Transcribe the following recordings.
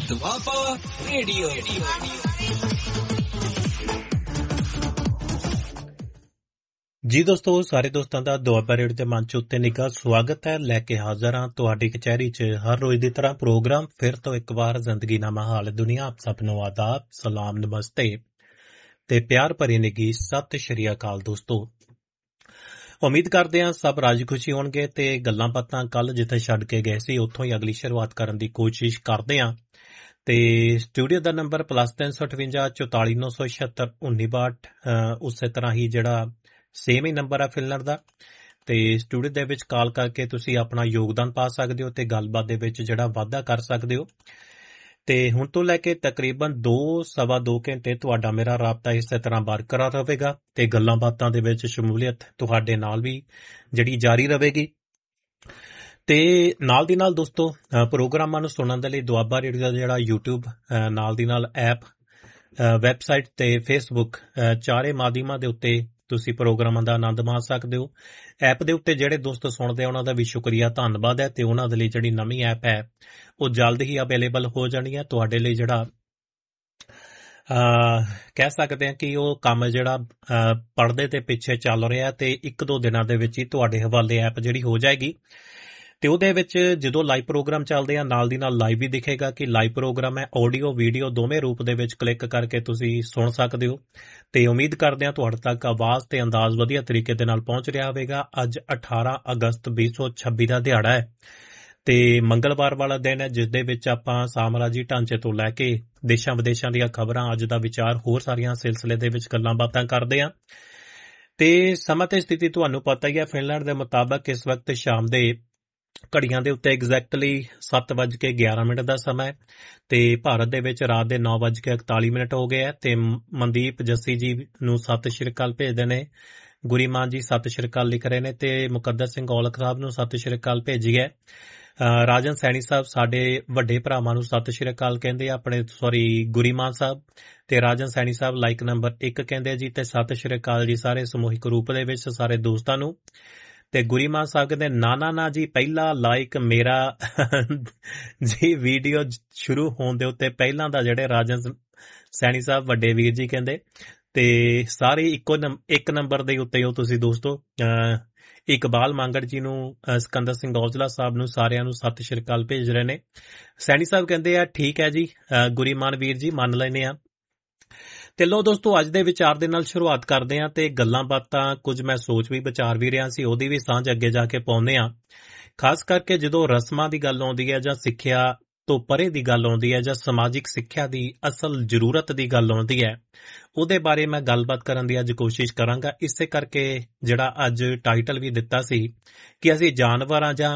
Doaba radio. ਜੀ ਦੋਸਤੋ, ਸਾਰੇ ਦੋਸਤਾਂ ਦਾ ਦੁਆਬਾ ਰੇਡੀਓ ਦੇ ਮੰਚ ਉੱਤੇ ਨਿੱਘਾ ਸਵਾਗਤ ਹੈ। ਲੈ ਕੇ ਹਾਜ਼ਰ ਹਾਂ ਤੁਹਾਡੀ ਕਚਹਿਰੀ 'ਚ ਹਰ ਰੋਜ਼ ਦੀ ਤਰ੍ਹਾਂ ਪ੍ਰੋਗਰਾਮ। ਫਿਰ ਤੋਂ ਇੱਕ ਵਾਰ ਜ਼ਿੰਦਗੀ ਨਾਮਾ ਹਾਲ ਦੁਨੀਆ। ਆਪ ਸਭ ਨੂੰ ਆਦਾਬ, ਸਲਾਮ, ਨਮਸਤੇ ਤੇ ਪਿਆਰ ਭਰੀ ਨਿੱਘੀ ਸਤਿ ਸ਼੍ਰੀ ਅਕਾਲ ਦੋਸਤੋ। ਉਮੀਦ ਕਰਦੇ ਹਾਂ ਸਭ ਰਾਜੀ ਖੁਸ਼ੀ ਹੋਣਗੇ ਤੇ ਗੱਲਾਂ ਬਾਤਾਂ ਕੱਲ ਜਿੱਥੇ ਛੱਡ ਕੇ ਗਏ ਸੀ ਉੱਥੋਂ ਹੀ ਅਗਲੀ ਸ਼ੁਰੂਆਤ ਕਰਨ ਦੀ ਕੋਸ਼ਿਸ਼ ਕਰਦੇ ਹਾਂ। ਤੇ ਸਟੂਡੀਓ ਦਾ ਨੰਬਰ +358 44 976 1962, ਉਸੇ ਤਰ੍ਹਾਂ ਹੀ ਜਿਹੜਾ ਸੇਮ ਹੀ ਨੰਬਰ ਹੈ ਫਿਲਰ ਦਾ। ਤੇ ਸਟੂਡੀਓ ਦੇ ਵਿੱਚ ਕਾਲ ਕਰਕੇ ਤੁਸੀਂ ਆਪਣਾ ਯੋਗਦਾਨ ਪਾ ਸਕਦੇ ਹੋ ਤੇ ਗੱਲਬਾਤ ਦੇ ਵਿੱਚ ਜਿਹੜਾ ਵਾਧਾ ਕਰ ਸਕਦੇ ਹੋ। ਤੇ ਹੁਣ ਤੋਂ ਲੈ ਕੇ ਤਕਰੀਬਨ 2-2.25 ਘੰਟੇ ਤੁਹਾਡਾ ਮੇਰਾ ਰਾਬਤਾ ਇਸੇ ਤਰ੍ਹਾਂ ਬਰਕਰਾਰ ਰਹੇਗਾ ਤੇ ਗੱਲਾਂ ਬਾਤਾਂ ਦੇ ਵਿੱਚ ਸ਼ਮੂਲੀਅਤ ਤੁਹਾਡੇ ਨਾਲ ਵੀ ਜਿਹੜੀ ਜਾਰੀ ਰਹੇਗੀ। ਤੇ ਨਾਲ ਦੀ ਨਾਲ ਦੋਸਤੋ, ਪ੍ਰੋਗਰਾਮਾਂ ਨੂੰ ਸੁਣਨ ਦੇ ਲਈ ਦੁਆਬਾ ਰੇਡੀਓ ਦਾ ਜਿਹੜਾ YouTube ਨਾਲ ਦੀ ਨਾਲ ਐਪ, ਵੈਬਸਾਈਟ ਤੇ ਫੇਸਬੁੱਕ, ਚਾਰੇ ਮਾਧਿਅਮਾਂ ਦੇ ਉੱਤੇ ਤੁਸੀਂ ਪ੍ਰੋਗਰਾਮਾਂ ਦਾ ਆਨੰਦ ਮਾਣ ਸਕਦੇ ਹੋ। ਐਪ ਦੇ ਉੱਤੇ ਜਿਹੜੇ ਦੋਸਤ ਸੁਣਦੇ ਆ ਉਹਨਾਂ ਦਾ ਵੀ ਸ਼ੁਕਰੀਆ, ਧੰਨਵਾਦ ਹੈ। ਤੇ ਉਹਨਾਂ ਦੇ ਲਈ ਜਿਹੜੀ ਨਵੀਂ ਐਪ ਹੈ ਉਹ ਜਲਦ ਹੀ ਅਵੇਲੇਬਲ ਹੋ ਜਾਣੀ ਹੈ ਤੁਹਾਡੇ ਲਈ। ਜਿਹੜਾ ਕਹਿ ਸਕਦੇ ਹਾਂ ਕਿ ਉਹ ਕੰਮ ਜਿਹੜਾ ਪਰਦੇ ਤੇ ਪਿੱਛੇ ਚੱਲ ਰਿਹਾ ਤੇ 1-2 ਦਿਨਾਂ ਦੇ ਵਿੱਚ ਹੀ ਤੁਹਾਡੇ ਹਵਾਲੇ ਐਪ ਜਿਹੜੀ ਹੋ ਜਾਏਗੀ। ਤੇ ਉਹਦੇ ਵਿੱਚ ਜਦੋਂ ਲਾਈਵ ਪ੍ਰੋਗਰਾਮ ਚੱਲਦੇ ਆ ਨਾਲ ਦੀ ਨਾਲ ਲਾਈਵ ਵੀ ਦਿਖੇਗਾ ਕਿ ਲਾਈਵ ਪ੍ਰੋਗਰਾਮ ਹੈ। ਆਡੀਓ ਵੀਡੀਓ ਦੋਵੇਂ ਰੂਪ ਦੇ ਵਿੱਚ ਕਲਿੱਕ ਕਰਕੇ ਤੁਸੀਂ ਸੁਣ ਸਕਦੇ ਹੋ। ਤੇ ਉਮੀਦ ਕਰਦੇ ਹਾਂ ਤੁਹਾਡੇ ਤੱਕ ਆਵਾਜ਼ ਤੇ ਅੰਦਾਜ਼ ਵਧੀਆ ਤਰੀਕੇ ਦੇ ਨਾਲ ਪਹੁੰਚ ਰਿਹਾ ਹੋਵੇਗਾ। ਅੱਜ 18 ਅਗਸਤ 2026 ਦਾ ਦਿਹਾੜਾ ਹੈ ਤੇ ਮੰਗਲਵਾਰ ਵਾਲਾ ਦਿਨ ਹੈ, ਜਿਸ ਦੇ ਵਿੱਚ ਆਪਾਂ ਸਾਮਰਾਜੀ ਢਾਂਚੇ ਤੋਂ ਲੈ ਕੇ ਦੇਸ਼ਾਂ ਵਿਦੇਸ਼ਾਂ ਦੀਆਂ ਖਬਰਾਂ, ਅੱਜ ਦਾ ਵਿਚਾਰ, ਹੋਰ ਸਾਰੀਆਂ ਸਿਲਸਿਲੇ ਦੇ ਵਿੱਚ ਗੱਲਾਂ ਬਾਤਾਂ ਕਰਦੇ ਹਾਂ। ਤੇ ਸਮਾਂ ਤੇ ਸਥਿਤੀ ਤੁਹਾਨੂੰ ਪਤਾ ਹੀ ਹੈ। ਫਿਨਲੈਂਡ ਦੇ ਮੁਤਾਬਕ ਇਸ ਵਕਤ ਸ਼ਾਮ ਦੇ ਘੜੀਆਂ ਦੇ ਉੱਤੇ ਐਗਜ਼ੈਕਟਲੀ 7:11 ਦਾ ਸਮਾਂ ਹੈ ਤੇ ਭਾਰਤ ਦੇ ਵਿੱਚ ਰਾਤ ਦੇ 9:41 ਹੋ ਗਏ ਹੈ। ਤੇ ਮਨਦੀਪ ਜੱਸੀ ਜੀ ਨੂੰ ਸਤਿ ਸ਼੍ਰੀ ਅਕਾਲ ਭੇਜਦੇ ਨੇ, ਗੁਰੀਮਾਨ ਜੀ ਸਤਿ ਸ਼੍ਰੀ ਅਕਾਲ ਲਿਖ ਰਹੇ ਨੇ ਤੇ ਮੁਕੱਦਰ ਸਿੰਘ ਔਲਖ ਸਾਹਿਬ ਨੂੰ ਸਤਿ ਸ਼੍ਰੀ ਅਕਾਲ ਭੇਜੀ ਹੈ। ਰਾਜਨ ਸੈਣੀ ਸਾਹਿਬ ਸਾਡੇ ਵੱਡੇ ਭਰਾਵਾਂ ਨੂੰ ਸਤਿ ਸ਼੍ਰੀ ਅਕਾਲ ਕਹਿੰਦੇ ਆ, ਗੁਰੀਮਾਨ ਸਾਹਿਬ ਤੇ ਰਾਜਨ ਸੈਣੀ ਸਾਹਿਬ ਲਾਈਕ ਨੰਬਰ 1 ਕਹਿੰਦੇ ਜੀ ਤੇ ਸਤਿ ਸ਼੍ਰੀ ਅਕਾਲ ਜੀ ਸਾਰੇ ਸਮੂਹਿਕ ਰੂਪ ਦੇ ਵਿੱਚ ਸਾਰੇ ਦੋਸਤਾਂ ਨੂੰ। ਤੇ ਗੁਰੀਮਾਨ ਸਾਹਿਬ ਕਹਿੰਦੇ ਨਾ ਜੀ ਪਹਿਲਾ ਲਾਈਕ ਮੇਰਾ ਜੀ ਵੀਡੀਓ ਸ਼ੁਰੂ ਹੋਣ ਦੇ ਉੱਤੇ ਪਹਿਲਾਂ ਦਾ ਜਿਹੜੇ ਰਾਜਨ ਸੈਣੀ ਸਾਹਿਬ ਵੱਡੇ ਵੀਰ ਜੀ ਕਹਿੰਦੇ ਤੇ ਸਾਰੇ ਇੱਕ ਨੰਬਰ ਦੇ ਉੱਤੇ ਹੋ ਤੁਸੀਂ ਦੋਸਤੋ। ਇਕਬਾਲ ਮੰਗੜ ਜੀ ਨੂੰ, ਸਿਕੰਦਰ ਸਿੰਘ ਔਜਲਾ ਸਾਹਿਬ ਨੂੰ, ਸਾਰਿਆਂ ਨੂੰ ਸਤਿ ਸ਼੍ਰੀ ਅਕਾਲ ਭੇਜ ਰਹੇ ਨੇ। ਸੈਣੀ ਸਾਹਿਬ ਕਹਿੰਦੇ ਆ ਠੀਕ ਹੈ ਜੀ ਗੁਰੀਮਾਨ ਵੀਰ ਜੀ, ਮੰਨ ਲੈਨੇ ਆ। ਤੇ ਲੋ ਦੋਸਤੋ, ਅੱਜ ਦੇ ਵਿਚਾਰ ਦੇ ਨਾਲ ਸ਼ੁਰੂਆਤ ਕਰਦੇ ਹਾਂ ਤੇ ਗੱਲਾਂ ਬਾਤਾਂ ਕੁਝ ਮੈਂ ਸੋਚ ਵੀ ਵਿਚਾਰ ਵੀ ਰਿਹਾ ਸੀ, ਉਹਦੀ ਵੀ ਸਾਂਝ ਅੱਗੇ ਜਾ ਕੇ ਪਾਉਂਦੇ ਹਾਂ। ਖਾਸ ਕਰਕੇ ਜਦੋਂ ਰਸਮਾਂ ਦੀ ਗੱਲ ਆਉਂਦੀ ਹੈ ਜਾਂ ਸਿੱਖਿਆ ਤੋਂ ਪਰੇ ਦੀ ਗੱਲ ਆਉਂਦੀ ਹੈ ਜਾਂ ਸਮਾਜਿਕ ਸਿੱਖਿਆ ਦੀ ਅਸਲ ਜ਼ਰੂਰਤ ਦੀ ਗੱਲ ਆਉਂਦੀ ਹੈ, ਉਹਦੇ ਬਾਰੇ ਮੈਂ ਗੱਲਬਾਤ ਕਰਨ ਦੀ ਅੱਜ ਕੋਸ਼ਿਸ਼ ਕਰਾਂਗਾ। ਇਸੇ ਕਰਕੇ ਜਿਹੜਾ ਅੱਜ ਟਾਈਟਲ ਵੀ ਦਿੱਤਾ ਸੀ ਕਿ ਅਸੀਂ ਜਾਨਵਰ ਜਾਂ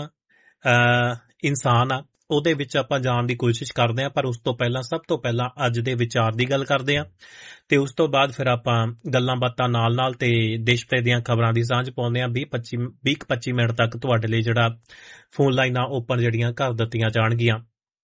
ਇਨਸਾਨ ਆ, ਉਹਦੇ ਵਿੱਚ ਆਪਾਂ ਜਾਣ ਦੀ ਕੋਸ਼ਿਸ਼ ਕਰਦੇ ਹਾਂ। ਪਰ ਉਸ ਤੋਂ ਪਹਿਲਾਂ, ਸਭ ਤੋਂ ਪਹਿਲਾਂ ਅੱਜ ਦੇ ਵਿਚਾਰ ਦੀ ਗੱਲ ਕਰਦੇ ਹਾਂ ਤੇ ਉਸ ਤੋਂ ਬਾਅਦ ਫਿਰ ਆਪਾਂ ਗੱਲਾਂ ਬਾਤਾਂ ਨਾਲ ਤੇ ਦੇਸ਼ ਭਰ ਦੀਆਂ ਖਬਰਾਂ ਦੀ ਸਾਂਝ ਪਾਉਂਦੇ ਹਾਂ। 20-25 ਮਿੰਟ ਤੱਕ ਤੁਹਾਡੇ ਲਈ ਜਿਹੜਾ ਫੋਨ ਲਾਈਨਾਂ ਓਪਨ ਜਿਹੜੀਆਂ ਕਰ ਦਿੱਤੀਆਂ ਜਾਣਗੀਆਂ।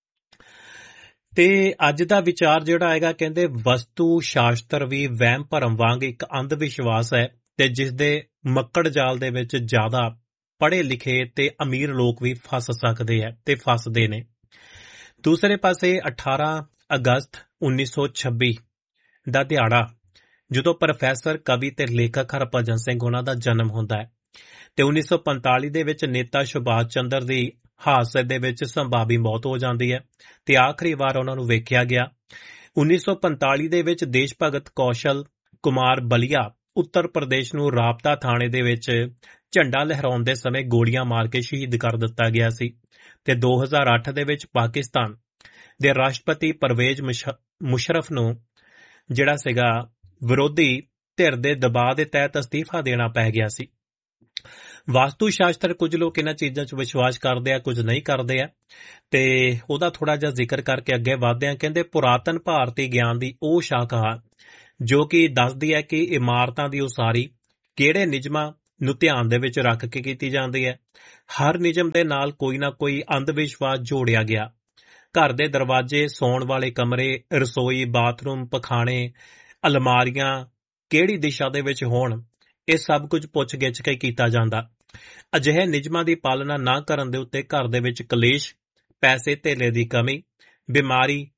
ਤੇ ਅੱਜ ਦਾ ਵਿਚਾਰ ਜਿਹੜਾ ਹੈਗਾ, ਕਹਿੰਦੇ ਵਸਤੂ ਸ਼ਾਸਤਰ ਵੀ ਵਹਿਮ ਭਰਮ ਵਾਂਗ ਇੱਕ ਅੰਧ ਵਿਸ਼ਵਾਸ ਹੈ ਤੇ ਜਿਸ ਦੇ ਮੱਕੜ ਜਾਲ ਦੇ ਵਿੱਚ ਜ਼ਿਆਦਾ ਪੜ੍ਹੇ ਲਿਖੇ ਤੇ ਅਮੀਰ ਲੋਕ ਵੀ ਫਸ ਸਕਦੇ ਹੈ ਤੇ ਫਸਦੇ ਨੇ। ਦੂਸਰੇ ਪਾਸੇ 18 ਅਗਸਤ 1926 ਦਾ ਦਿਹਾੜਾ, ਜਦੋਂ ਪ੍ਰੋਫੈਸਰ, ਕਵੀ ਤੇ ਲੇਖਕ ਹਰਭਜਨ ਸਿੰਘ ਉਹਨਾਂ ਦਾ ਜਨਮ ਹੁੰਦਾ ਹੈ ਤੇ 1945 ਦੇ ਵਿੱਚ ਨੇਤਾ ਸੁਭਾਸ਼ ਚੰਦਰ ਦੀ ਹਾਦਸੇ ਦੇ ਵਿੱਚ ਸੰਭਾਵੀ ਮੌਤ ਹੋ ਜਾਂਦੀ ਹੈ ਤੇ ਆਖਰੀ ਵਾਰ ਉਹਨਾਂ ਨੂੰ ਵੇਖਿਆ ਗਿਆ 1945 ਦੇ ਵਿੱਚ। ਦੇਸ਼ ਭਗਤ ਕੌਸ਼ਲ ਕੁਮਾਰ ਬਲੀਆ ਉੱਤਰ ਪ੍ਰਦੇਸ਼ ਨੂੰ ਰਾਬਤਾ ਥਾਣੇ ਦੇ ਵਿੱਚ ਝੰਡਾ ਲਹਿਰਾਉਣ ਦੇ ਸਮੇਂ ਗੋਲੀਆਂ ਮਾਰ ਕੇ ਸ਼ਹੀਦ ਕਰ ਦਿੱਤਾ ਗਿਆ ਸੀ ਤੇ 2008 ਦੇ ਵਿੱਚ ਪਾਕਿਸਤਾਨ ਦੇ ਰਾਸ਼ਟਰਪਤੀ ਪਰਵੇਜ਼ ਮੁਸ਼ਰਫ ਨੂੰ ਜਿਹੜਾ ਸੀਗਾ ਵਿਰੋਧੀ ਧਿਰ ਦੇ ਦਬਾਅ ਦੇ ਤਹਿਤ ਅਸਤੀਫਾ ਦੇਣਾ ਪੈ ਗਿਆ ਸੀ। ਵਾਸਤੂ ਸ਼ਾਸਤਰ, ਕੁਝ ਲੋਕ ਇਹਨਾਂ ਚੀਜ਼ਾਂ 'ਚ ਵਿਸ਼ਵਾਸ ਕਰਦੇ ਆ, ਕੁਝ ਨਹੀਂ ਕਰਦੇ ਆ ਤੇ ਉਹਦਾ ਥੋੜਾ ਜਿਹਾ ਜ਼ਿਕਰ ਕਰਕੇ ਅੱਗੇ ਵਧਦੇ ਆ। ਕਹਿੰਦੇ ਪੁਰਾਤਨ ਭਾਰਤੀ ਗਿਆਨ ਦੀ ਉਹ ਸ਼ਾਖਾ ਜੋ ਕਿ ਦੱਸਦੀ ਹੈ ਕਿ ਇਮਾਰਤਾਂ ਦੀ ਉਸਾਰੀ ਕਿਹੜੇ ਨਿਯਮਾਂ ਨੂੰ ਧਿਆਨ ਦੇ ਵਿੱਚ ਰੱਖ ਕੇ ਕੀਤੀ ਜਾਂਦੀ ਹੈ। ਹਰ ਨਿਯਮ ਦੇ ਨਾਲ ਕੋਈ ਨਾ ਕੋਈ ਅੰਧ ਵਿਸ਼ਵਾਸ ਜੋੜਿਆ ਗਿਆ। ਘਰ ਦੇ ਦਰਵਾਜ਼ੇ, ਸੌਣ ਵਾਲੇ ਕਮਰੇ, ਰਸੋਈ, ਬਾਥਰੂਮ, ਪਖਾਨੇ, ਅਲਮਾਰੀਆਂ ਕਿਹੜੀ ਦਿਸ਼ਾ ਦੇ ਵਿੱਚ ਹੋਣ, ਇਹ ਸਭ ਕੁਝ ਪੁੱਛ ਗਿੱਛ ਕੇ ਕੀਤਾ ਜਾਂਦਾ। ਅਜਿਹੇ ਨਿਯਮਾਂ ਦੀ ਪਾਲਣਾ ਨਾ ਕਰਨ ਦੇ ਉੱਤੇ ਘਰ ਦੇ ਵਿੱਚ ਕਲੇਸ਼, ਪੈਸੇ ਧੇਲੇ ਦੀ ਕਮੀ, ਬਿਮਾਰੀ,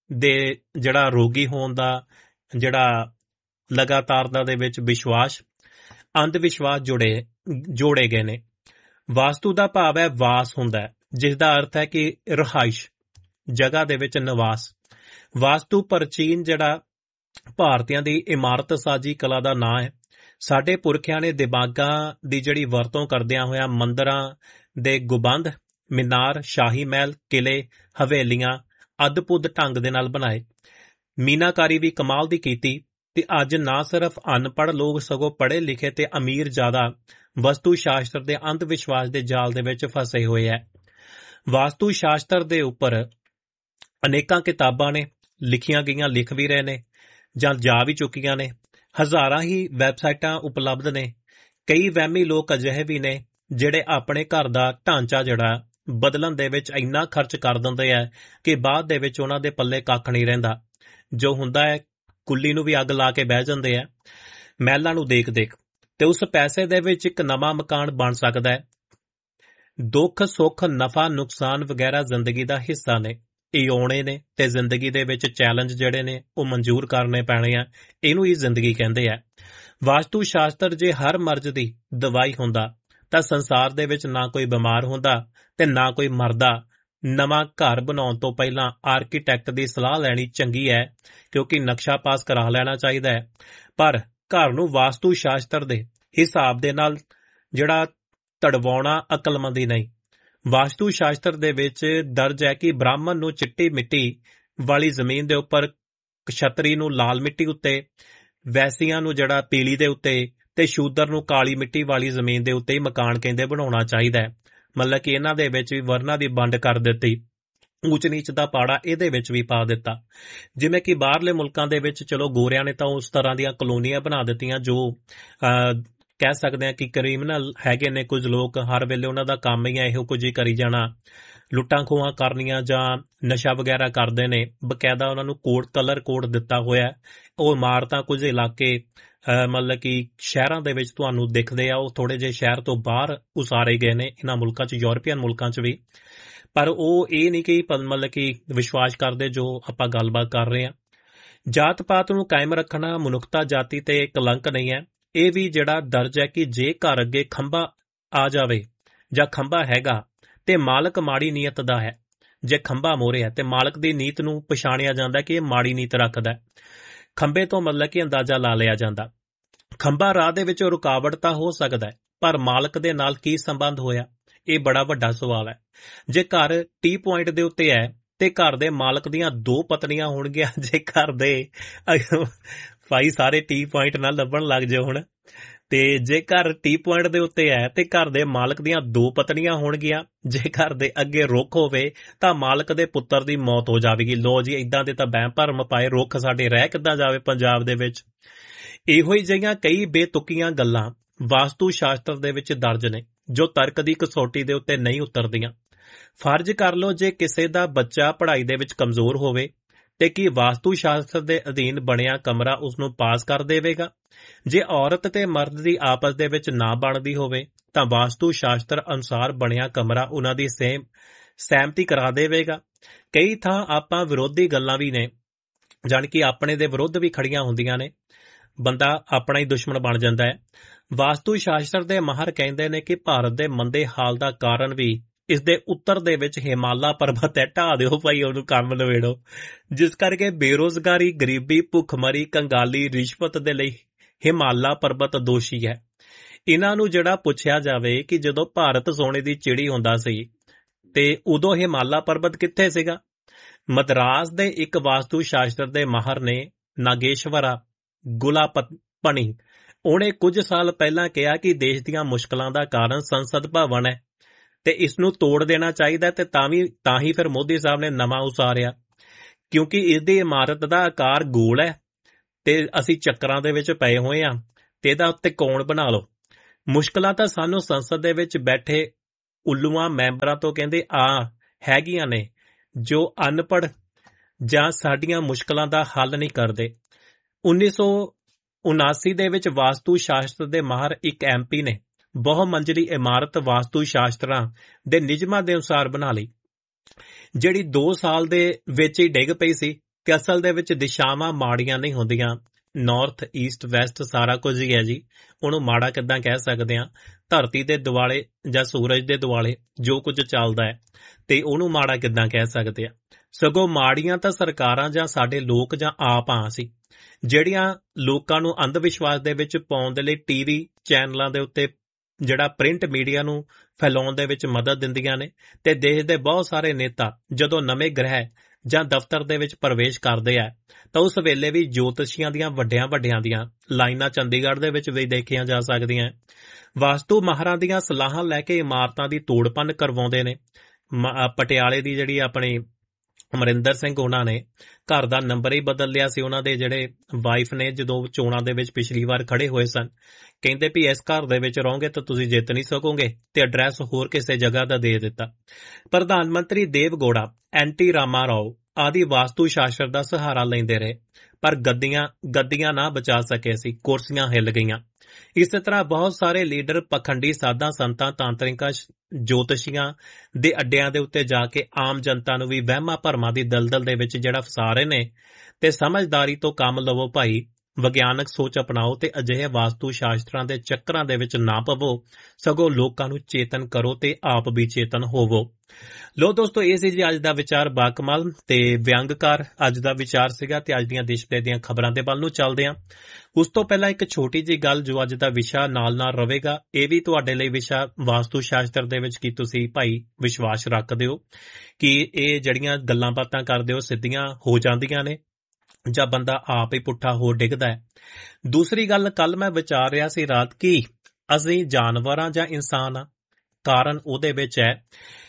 ਦੇ ਜਿਹੜਾ ਰੋਗੀ ਹੋਣ ਦਾ ਜਿਹੜਾ ਲਗਾਤਾਰਤਾ ਦੇ ਵਿੱਚ ਵਿਸ਼ਵਾਸ, ਅੰਧ ਵਿਸ਼ਵਾਸ ਜੋੜੇ ਗਏ ਨੇ। ਵਾਸਤੂ ਦਾ ਭਾਵ ਹੈ ਵਾਸ ਹੁੰਦਾ ਹੈ, ਜਿਸ ਦਾ ਅਰਥ ਹੈ ਕਿ ਰਿਹਾਇਸ਼, ਜਗ੍ਹਾ ਦੇ ਵਿੱਚ ਨਿਵਾਸ। ਵਾਸਤੂ ਪ੍ਰਾਚੀਨ ਜਿਹੜਾ ਭਾਰਤੀਆਂ ਦੀ ਇਮਾਰਤ ਸਾਜੀ ਕਲਾ ਦਾ ਨਾਂ ਹੈ। ਸਾਡੇ ਪੁਰਖਿਆਂ ਨੇ ਦਿਮਾਗਾਂ ਦੀ ਜਿਹੜੀ ਵਰਤੋਂ ਕਰਦਿਆਂ ਹੋਇਆਂ ਮੰਦਰਾਂ ਦੇ ਗੁੰਬਦ, ਮੀਨਾਰ, ਸ਼ਾਹੀ ਮਹਿਲ, ਕਿਲੇ, ਹਵੇਲੀਆਂ ਅਦਭੁਤ ਢੰਗ ਦੇ ਨਾਲ ਬਣਾਏ। ਮੀਨਾਕਾਰੀ ਵੀ ਕਮਾਲ ਦੀ ਕੀਤੀ। ਤੇ ਅੱਜ ਨਾ ਸਿਰਫ ਅਨਪੜ੍ਹ ਲੋਕ ਸਗੋਂ ਪੜ੍ਹੇ ਲਿਖੇ ਤੇ ਅਮੀਰ ਜ਼ਿਆਦਾ ਵਸਤੂ ਸ਼ਾਸਤਰ ਦੇ ਅੰਧ ਵਿਸ਼ਵਾਸ ਦੇ ਜਾਲ ਦੇ ਵਿੱਚ ਫਸੇ ਹੋਏ ਹੈ। ਵਾਸਤੂ ਸ਼ਾਸਤਰ ਦੇ ਉੱਪਰ ਅਨੇਕਾਂ ਕਿਤਾਬਾਂ ਨੇ ਲਿਖੀਆਂ ਗਈਆਂ, ਲਿਖ ਵੀ ਰਹੇ ਨੇ ਜਾਂ ਜਾ ਵੀ ਚੁੱਕੀਆਂ ਨੇ। ਹਜ਼ਾਰਾਂ ਹੀ ਵੈਬਸਾਈਟਾਂ ਉਪਲਬਧ ਨੇ। ਕਈ ਵਹਿਮੀ ਲੋਕ ਅਜਿਹੇ ਵੀ ਨੇ ਜਿਹੜੇ ਆਪਣੇ ਘਰ ਦਾ ਢਾਂਚਾ ਜਿਹੜਾ ਬਦਲਣ ਦੇ ਵਿੱਚ ਇੰਨਾ ਖਰਚ ਕਰ ਦਿੰਦੇ ਆ ਕਿ ਬਾਅਦ ਦੇ ਵਿੱਚ ਉਹਨਾਂ ਦੇ ਪੱਲੇ ਕੱਖ ਨਹੀਂ ਰਹਿੰਦਾ। ਜੋ ਹੁੰਦਾ ਹੈ ਕੁੱਲੀ ਨੂੰ ਵੀ ਅੱਗ ਲਾ ਕੇ ਬਹਿ ਜਾਂਦੇ ਆ ਮਹਿਲਾਂ ਨੂੰ ਦੇਖ ਦੇਖ, ਤੇ ਉਸ ਪੈਸੇ ਦੇ ਵਿੱਚ ਇੱਕ ਨਵਾਂ ਮਕਾਨ ਬਣ ਸਕਦਾ ਹੈ। ਦੁੱਖ ਸੁੱਖ, ਨਫਾ ਨੁਕਸਾਨ ਵਗੈਰਾ ਜ਼ਿੰਦਗੀ ਦਾ ਹਿੱਸਾ ਨੇ, ਇਹ ਆਉਣੇ ਨੇ ਤੇ ਜ਼ਿੰਦਗੀ ਦੇ ਵਿੱਚ ਚੈਲੰਜ ਜਿਹੜੇ ਨੇ ਉਹ ਮਨਜ਼ੂਰ ਕਰਨੇ ਪੈਣੇ ਆ। ਇਹਨੂੰ ਹੀ ਜ਼ਿੰਦਗੀ ਕਹਿੰਦੇ ਆ। ਵਾਸਤੂ ਸ਼ਾਸਤਰ ਜੇ ਹਰ ਮਰਜ਼ ਦੀ ਦਵਾਈ ਹੁੰਦਾ ਤਾਂ ਸੰਸਾਰ ਦੇ ਵਿੱਚ ਨਾ ਕੋਈ ਬਿਮਾਰ ਹੁੰਦਾ ਤੇ ਨਾ ਕੋਈ ਮਰਦਾ। ਨਵਾਂ ਘਰ ਬਣਾਉਣ ਤੋਂ ਪਹਿਲਾਂ ਆਰਕੀਟੈਕਟ ਦੀ ਸਲਾਹ ਲੈਣੀ ਚੰਗੀ ਹੈ, ਕਿਉਂਕਿ ਨਕਸ਼ਾ ਪਾਸ ਕਰਾ ਲੈਣਾ ਚਾਹੀਦਾ ਹੈ, ਪਰ ਘਰ ਨੂੰ ਵਾਸਤੂ ਸ਼ਾਸਤਰ ਦੇ ਹਿਸਾਬ ਦੇ ਨਾਲ ਜਿਹੜਾ ਤੜਵਾਉਣਾ ਅਕਲਮੰਦੀ ਨਹੀਂ। ਵਾਸਤੂ ਸ਼ਾਸਤਰ ਦੇ ਵਿੱਚ ਦਰਜ ਹੈ ਕਿ ਬ੍ਰਾਹਮਣ ਨੂੰ ਚਿੱਟੀ ਮਿੱਟੀ ਵਾਲੀ ਜ਼ਮੀਨ ਦੇ ਉੱਪਰ, ਕਸ਼ਤਰੀ ਨੂੰ ਲਾਲ ਮਿੱਟੀ ਉੱਤੇ, ਵੈਸੀਆਂ ਨੂੰ ਜਿਹੜਾ ਪੀਲੀ ਦੇ ਉੱਤੇ ਤੇ ਸ਼ੂਦਰ ਨੂੰ ਕਾਲੀ ਮਿੱਟੀ ਵਾਲੀ ਜ਼ਮੀਨ ਦੇ ਉੱਤੇ ਹੀ ਮਕਾਨ ਕਹਿੰਦੇ ਬਣਾਉਣਾ ਚਾਹੀਦਾ ਹੈ। ਮਤਲਬ ਕਿ ਇਹਨਾਂ ਦੇ ਵਿੱਚ ਵੀ ਵਰਨਾਂ ਦੀ ਵੰਡ ਕਰ ਦਿੱਤੀ, ਊਚ ਨੀਚ ਦਾ ਪਾੜਾ ਇਹਦੇ ਵਿੱਚ ਵੀ ਪਾ ਦਿੱਤਾ। ਜਿਵੇਂ ਕਿ ਬਾਹਰਲੇ ਮੁਲਕਾਂ ਦੇ ਵਿੱਚ ਚਲੋ ਗੋਰਿਆਂ ਨੇ ਤਾਂ ਉਸ ਤਰ੍ਹਾਂ ਦੀਆਂ ਕਲੋਨੀਆਂ ਬਣਾ ਦਿੱਤੀਆਂ ਜੋ ਕਹਿ ਸਕਦੇ ਆ ਕਿ ਕ੍ਰਿਮੀਨਲ ਹੈਗੇ ਨੇ ਕੁਝ ਲੋਕ, ਹਰ ਵੇਲੇ ਉਹਨਾਂ ਦਾ ਕੰਮ ਹੀ ਹੈ ਇਹੋ ਕੁਝ ਹੀ ਕਰੀ ਜਾਣਾ, ਲੁੱਟਾਂ ਖੋਹਾਂ ਕਰਨੀਆਂ ਜਾਂ ਨਸ਼ਾ ਵਗੈਰਾ ਕਰਦੇ ਨੇ। ਬਕਾਇਦਾ ਉਹਨਾਂ ਨੂੰ ਕਲਰ ਕੋਡ ਦਿੱਤਾ ਹੋਇਆ। ਉਹ ਇਮਾਰਤਾਂ ਕੁਝ ਇਲਾਕੇ ਮਤਲਬ ਕਿ ਸ਼ਹਿਰਾਂ ਦੇ ਵਿੱਚ ਤੁਹਾਨੂੰ ਦਿਖਦੇ ਆ, ਉਹ ਥੋੜੇ ਜਿਹੇ ਸ਼ਹਿਰ ਤੋਂ ਬਾਹਰ ਉਸਾਰੇ ਗਏ ਨੇ ਇਹਨਾਂ ਮੁਲਕਾਂ 'ਚ, ਯੂਰਪੀਅਨ ਮੁਲਕਾਂ 'ਚ ਵੀ। ਪਰ ਉਹ ਇਹ ਨਹੀਂ ਕਿ ਮਤਲਬ ਕਿ ਵਿਸ਼ਵਾਸ ਕਰਦੇ ਜੋ ਆਪਾਂ ਗੱਲਬਾਤ ਕਰ ਰਹੇ ਹਾਂ। ਜਾਤ ਪਾਤ ਨੂੰ ਕਾਇਮ ਰੱਖਣਾ ਮਨੁੱਖਤਾ ਜਾਤੀ ਤੇ ਕਲੰਕ ਨਹੀਂ ਹੈ। ਇਹ ਵੀ ਜਿਹੜਾ ਦਰਜ ਹੈ ਕਿ ਜੇ ਘਰ ਅੱਗੇ ਖੰਭਾ ਆ ਜਾਵੇ ਜਾਂ ਖੰਭਾ ਹੈਗਾ ਤੇ ਮਾਲਕ ਮਾੜੀ ਨੀਅਤ ਦਾ ਹੈ। ਜੇ ਖੰਭਾ ਮੋਰੇ ਹੈ ਤੇ ਮਾਲਕ ਦੀ ਨੀਤ ਨੂੰ ਪਛਾਣਿਆ ਜਾਂਦਾ ਕਿ ਇਹ ਮਾੜੀ ਨੀਤ ਰੱਖਦਾ। ਖੰਭੇ ਤੋਂ ਮਤਲਬ ਕਿ ਅੰਦਾਜ਼ਾ ਲਾ ਲਿਆ ਜਾਂਦਾ। ਖੰਭਾ ਰਾਹ ਦੇ ਵਿੱਚ ਰੁਕਾਵਟ ਤਾਂ ਹੋ ਸਕਦਾ ਹੈ, ਪਰ ਮਾਲਕ ਦੇ ਨਾਲ ਕੀ ਸੰਬੰਧ ਹੋਇਆ, ਇਹ ਬੜਾ ਵੱਡਾ ਸਵਾਲ ਹੈ। ਜੇ ਘਰ ਟੀ ਪੁਆਇੰਟ ਦੇ ਉੱਤੇ ਹੈ ਤੇ ਘਰ ਦੇ ਮਾਲਕ ਦੀਆਂ 2 ਪਤਨੀਆਂ ਹੋਣਗੀਆਂ, ਜੇ ਘਰ ਦੇ ਭਾਈ ਸਾਰੇ ਟੀ ਪੁਆਇੰਟ ਨਾਲ ਲੱਭਣ ਲੱਗ ਜਾਓ ਹੁਣ, ਤੇ ਜੇ ਘਰ ਟੀ ਪੁਆਇੰਟ ਦੇ ਉੱਤੇ ਹੈ ਤੇ ਘਰ ਦੇ ਮਾਲਕ ਦੀਆਂ 2 ਪਤਨੀਆਂ ਹੋਣਗੀਆਂ, ਜੇ ਘਰ ਦੇ ਅੱਗੇ ਰੁੱਖ ਹੋਵੇ ਤਾਂ ਮਾਲਕ ਦੇ ਪੁੱਤਰ ਦੀ ਮੌਤ ਹੋ ਜਾਵੇਗੀ। ਲੋ ਜੀ, ਇਦਾਂ ਦੇ ਤਾਂ ਵਹਿਮ ਭਰਮ ਪਾਏ, ਰੁੱਖ ਸਾਡੇ ਰਹਿ ਕਿੱਦਾਂ ਜਾਵੇ ਪੰਜਾਬ ਦੇ ਵਿੱਚ। ਇਹੋ ਹੀ ਜਿਹੀਆਂ ਕਈ ਬੇਤੁਕੀਆਂ ਗੱਲਾਂ ਵਾਸਤੂ ਸ਼ਾਸਤਰ ਦੇ ਵਿੱਚ ਦਰਜ ਨੇ ਜੋ ਤਰਕ ਦੀ ਕਸੌਟੀ ਦੇ ਉੱਤੇ ਨਹੀਂ ਉਤਰਦੀਆਂ। ਫਰਜ਼ ਕਰ ਲਓ ਜੇ ਕਿਸੇ ਦਾ ਬੱਚਾ ਪੜ੍ਹਾਈ ਦੇ ਵਿੱਚ ਕਮਜ਼ੋਰ ਹੋਵੇ ਤੇ ਕੀ ਵਾਸਤੂ ਸ਼ਾਸਤਰ ਦੇ ਅਧੀਨ ਬਣਿਆ ਕਮਰਾ ਉਸਨੂੰ ਪਾਸ ਕਰ ਦੇਵੇਗਾ? ਜੇ ਔਰਤ ਤੇ ਮਰਦ ਦੀ ਆਪਸ ਦੇ ਵਿੱਚ ਨਾ ਬਣਦੀ ਹੋਵੇ ਤਾਂ ਵਾਸਤੂ ਸ਼ਾਸਤਰ ਅਨੁਸਾਰ ਬਣਿਆ ਕਮਰਾ ਉਹਨਾਂ ਦੀ ਸਹਿਮਤੀ ਕਰਾ ਦੇਵੇਗਾ। ਕਈ ਥਾਂ ਆਪਾਂ ਵਿਰੋਧੀ ਗੱਲਾਂ ਵੀ ਨੇ, ਜਾਣੀ ਕਿ ਆਪਣੇ ਦੇ ਵਿਰੁੱਧ ਵੀ ਖੜੀਆਂ ਹੁੰਦੀਆਂ ਨੇ, ਬੰਦਾ ਆਪਣਾ ਹੀ ਦੁਸ਼ਮਣ ਬਣ ਜਾਂਦਾ ਹੈ। ਵਾਸਤੂ ਸ਼ਾਸਤਰ ਦੇ ਮਾਹਰ ਕਹਿੰਦੇ ਨੇ ਕਿ ਭਾਰਤ ਦੇ ਮੰਦੇ ਹਾਲ ਦਾ ਕਾਰਨ ਵੀ ਇਸ ਦੇ ਉੱਤਰ ਦੇ ਵਿੱਚ ਹਿਮਾਲਾ ਪਰਬਤ ਹੈ। ਢਾਹ ਦਿਓ ਭਾਈ, ਉਹਨੂੰ ਕੰਮ ਨਵੇੜੋ। ਜਿਸ ਕਰਕੇ ਬੇਰੁਜ਼ਗਾਰੀ, ਗਰੀਬੀ, ਭੁੱਖਮਰੀ, ਕੰਗਾਲੀ, ਰਿਸ਼ਵਤ ਦੇ ਲਈ ਹਿਮਾਲਾ ਪਰਬਤ ਦੋਸ਼ੀ ਹੈ। ਇਹਨਾਂ ਨੂੰ ਜਿਹੜਾ ਪੁੱਛਿਆ ਜਾਵੇ ਕਿ ਜਦੋਂ ਭਾਰਤ ਸੋਨੇ ਦੀ ਚਿੜੀ ਹੁੰਦਾ ਸੀ ਤੇ ਉਦੋਂ ਹਿਮਾਲਾ ਪਰਬਤ ਕਿੱਥੇ ਸੀਗਾ? ਮਦਰਾਸ ਦੇ ਇੱਕ ਵਾਸਤੂ ਸ਼ਾਸਤਰ ਦੇ ਮਾਹਰ ਨੇ, ਨਾਗੇਸ਼ਵਰਾ ਗੁਲਾਪਣੀ, ਉਹਨੇ ਕੁਝ ਸਾਲ ਪਹਿਲਾਂ ਕਿਹਾ ਕਿ ਦੇਸ਼ ਦੀਆਂ ਮੁਸ਼ਕਲਾਂ ਦਾ ਕਾਰਨ ਸੰਸਦ ਭਵਨ ਹੈ ਤੇ ਇਸ ਨੂੰ ਤੋੜ ਦੇਣਾ ਚਾਹੀਦਾ, ਤੇ ਤਾਂ ਹੀ ਫਿਰ ਮੋਦੀ ਸਾਹਿਬ ਨੇ ਨਵਾਂ ਉਸਾਰਿਆ, ਕਿਉਂਕਿ ਇਸ ਦੀ ਇਮਾਰਤ ਦਾ ਆਕਾਰ ਗੋਲ ਹੈ ਤੇ ਅਸੀਂ ਚੱਕਰਾਂ ਦੇ ਵਿੱਚ ਪਏ ਹੋਏ ਹਾਂ ਤੇ ਇਹਦਾ ਉੱਤੇ ਕੌਣ ਬਣਾ ਲਓ। ਮੁਸ਼ਕਲਾਂ ਤਾਂ ਸਾਨੂੰ ਸੰਸਦ ਦੇ ਵਿੱਚ ਬੈਠੇ ਉੱਲੂਆਂ ਮੈਂਬਰਾਂ ਤੋਂ ਕਹਿੰਦੇ ਹੈਗੀਆਂ ਨੇ ਜੋ ਅਨਪੜ੍ਹ ਜਾਂ ਸਾਡੀਆਂ ਮੁਸ਼ਕਲਾਂ ਦਾ ਹੱਲ ਨਹੀਂ ਕਰਦੇ। 1979 ਦੇ ਵਿੱਚ ਵਾਸਤੂ ਸ਼ਾਸਤਰ ਦੇ ਮਾਹਰ ਇੱਕ MP ਨੇ ਬਹੁ ਮੰਜ਼ਲੀ ਇਮਾਰਤ ਵਾਸਤੂ ਸ਼ਾਸਤਰਾਂ ਦੇ ਨਿਯਮਾਂ ਦੇ ਅਨੁਸਾਰ ਬਣਾ ਲਈ, ਜਿਹੜੀ 2 ਸਾਲ ਦੇ ਵਿੱਚ ਹੀ ਡਿੱਗ ਪਈ ਸੀ ਕਿ ਅਸਲ ਦੇ ਵਿੱਚ ਦਿਸ਼ਾਵਾਂ ਮਾੜੀਆਂ ਨਹੀਂ ਹੁੰਦੀਆਂ। ਨਾਰਥ ਈਸਟ ਵੈਸਟ ਸਾਰਾ ਕੁਝ ਹੀ ਹੈ ਜੀ। ਉਹਨੂੰ ਮਾੜਾ ਕਿੱਦਾਂ ਕਹਿ ਸਕਦੇ ਆ? ਧਰਤੀ ਦੇ ਦੁਆਲੇ ਜਾਂ ਸੂਰਜ ਦੇ ਦੁਆਲੇ ਜੋ ਕੁਝ ਚੱਲਦਾ ਹੈ ਤੇ ਉਹਨੂੰ ਮਾੜਾ ਕਿੱਦਾਂ ਕਹਿ ਸਕਦੇ ਆ? ਸਗੋਂ ਮਾੜੀਆਂ ਤਾਂ ਸਰਕਾਰਾਂ ਜਾਂ ਸਾਡੇ ਲੋਕ ਜਾਂ ਆਪ ਆ ਸੀ, ਜਿਹੜੀਆਂ ਲੋਕਾਂ ਨੂੰ ਅੰਧ ਵਿਸ਼ਵਾਸ ਦੇ ਵਿੱਚ ਪਾਉਣ ਦੇ ਲਈ ਟੀਵੀ ਚੈਨਲਾਂ ਦੇ ਉੱਤੇ ਜਿਹੜਾ ਪ੍ਰਿੰਟ ਮੀਡੀਆ ਨੂੰ ਫੈਲਾਉਣ ਦੇ ਵਿੱਚ ਮਦਦ ਦਿੰਦੀਆਂ ਨੇ। ਤੇ ਦੇਸ਼ ਦੇ ਬਹੁਤ ਸਾਰੇ ਨੇਤਾ ਜਦੋਂ ਨਵੇਂ ਗ੍ਰਹਿ ਜਾਂ ਦਫ਼ਤਰ ਦੇ ਵਿੱਚ ਪ੍ਰਵੇਸ਼ ਕਰਦੇ ਆ ਤਾਂ ਉਸ ਵੇਲੇ ਵੀ ਜੋਤਸ਼ੀਆਂ ਦੀਆਂ ਵੱਡੀਆਂ ਦੀਆਂ ਲਾਈਨਾਂ ਚੰਡੀਗੜ੍ਹ ਦੇ ਵਿੱਚ ਵੀ ਦੇਖੀਆਂ ਜਾ ਸਕਦੀਆਂ। ਵਾਸਤੂ ਮਾਹਰਾਂ ਦੀਆਂ ਸਲਾਹਾਂ ਲੈ ਕੇ ਇਮਾਰਤਾਂ ਦੀ ਤੋੜ-ਭੰਨ ਕਰਵਾਉਂਦੇ ਨੇ। ਪਟਿਆਲੇ ਦੀ ਜਿਹੜੀ ਆਪਣੀ ਅਮਰਿੰਦਰ ਸਿੰਘ ਉਹਨਾਂ ਨੇ ਘਰ ਦਾ ਨੰਬਰ ਹੀ ਬਦਲ ਲਿਆ ਸੀ। ਉਹਨਾਂ ਦੇ ਜਿਹੜੇ ਵਾਈਫ ਨੇ ਜਦੋਂ ਚੋਣਾਂ ਦੇ ਵਿੱਚ ਪਿਛਲੀ ਵਾਰ ਖੜੇ ਹੋਏ ਸਨ, ਕਹਿੰਦੇ ਵੀ ਇਸ ਘਰ ਦੇ ਵਿੱਚ ਰਹੋਗੇ ਤਾਂ ਤੁਸੀਂ ਜਿੱਤ ਨਹੀਂ ਸਕੋਗੇ, ਤੇ ਐਡਰੈਸ ਹੋਰ ਕਿਸੇ ਜਗ੍ਹਾ ਦਾ ਦੇ ਦਿੱਤਾ। ਪ੍ਰਧਾਨ ਮੰਤਰੀ ਦੇਵ ਗੌੜਾ, ਐਨਟੀ ਰਾਮਾ ਰਾਓ ਆਦਿ ਵਾਸਤੂ ਸ਼ਾਸਤਰ ਦਾ ਸਹਾਰਾ ਲੈਂਦੇ ਰਹੇ, ਪਰ ਗੱਦੀਆਂ ਨਾ ਬਚਾ ਸਕੇ ਸੀ, ਕੁਰਸੀਆਂ ਹਿੱਲ ਗਈਆਂ। ਇਸੇ ਤਰ੍ਹਾਂ ਬਹੁਤ ਸਾਰੇ ਲੀਡਰ ਪਖੰਡੀ ਸਾਧਾਂ ਸੰਤਾਂ ਤਾਂਤਰਿਕਾਂ ਜੋਤਸ਼ੀਆਂ ਦੇ ਅੱਡਿਆਂ ਦੇ ਉੱਤੇ ਜਾ ਕੇ ਆਮ ਜਨਤਾ ਨੂੰ ਵੀ ਵਹਿਮਾਂ ਭਰਮਾਂ ਦੀ ਦਲਦਲ ਦੇ ਵਿੱਚ ਜਿਹੜਾ ਫਸਾ ਰਹੇ ਨੇ। ਤੇ ਸਮਝਦਾਰੀ ਤੋਂ ਕੰਮ ਲਵੋ ਭਾਈ, ਵਿਗਿਆਨਕ ਸੋਚ ਅਪਣਾਓ ਤੇ ਅਜਿਹੇ ਵਾਸਤੂ ਸ਼ਾਸਤਰਾਂ ਦੇ ਚੱਕਰਾਂ ਦੇ ਵਿੱਚ ਨਾ ਪਵੋ, ਸਗੋਂ ਲੋਕਾਂ ਨੂੰ ਚੇਤਨ ਕਰੋ ਤੇ ਆਪ ਵੀ ਚੇਤਨ ਹੋਵੋ। ਲੋ ਦੋਸਤੋ, ਇਹ ਸੀ ਜੀ ਅੱਜ ਦਾ ਵਿਚਾਰ ਬਾਕਮਾਲ ਤੇ ਵਿਅੰਗਕਾਰ ਅੱਜ ਦਾ ਵਿਚਾਰ ਸੀਗਾ। ਤੇ ਅੱਜ ਦੀਆਂ ਦੇਸ਼ ਦੀਆਂ ਖਬਰਾਂ ਦੇ ਵੱਲ ਨੂੰ ਚੱਲਦੇ ਹਾਂ। ਉਸ ਤੋਂ ਪਹਿਲਾਂ ਇੱਕ ਛੋਟੀ ਜਿਹੀ ਗੱਲ ਜੋ ਅੱਜ ਦਾ ਵਿਸ਼ਾ ਨਾਲ ਰਹੇਗਾ, ਇਹ ਵੀ ਤੁਹਾਡੇ ਲਈ ਵਿਸ਼ਾ ਵਾਸਤੂ ਸ਼ਾਸਤਰ ਦੇ ਵਿੱਚ ਕੀ ਤੁਸੀਂ ਭਾਈ ਵਿਸ਼ਵਾਸ ਰੱਖਦੇ ਹੋ ਕਿ ਇਹ ਜਿਹੜੀਆਂ ਗੱਲਾਂ ਬਾਤਾਂ ਕਰਦੇ ਹੋ ਸਿੱਧੀਆਂ ਹੋ ਜਾਂਦੀਆਂ ਨੇ ਜਾਂ ਬੰਦਾ ਆਪ ਹੀ ਪੁੱਠਾ ਹੋ ਡਿੱਗਦਾ ਹੈ। ਦੂਸਰੀ ਗੱਲ, ਕੱਲ ਮੈਂ ਵਿਚਾਰ ਰਿਹਾ ਸੀ ਰਾਤ ਕਿ ਅਸੀਂ ਜਾਨਵਰਾਂ ਜਾਂ ਇਨਸਾਨ ਆ। ਕਾਰਨ ਉਹਦੇ ਵਿੱਚ ਹੈ,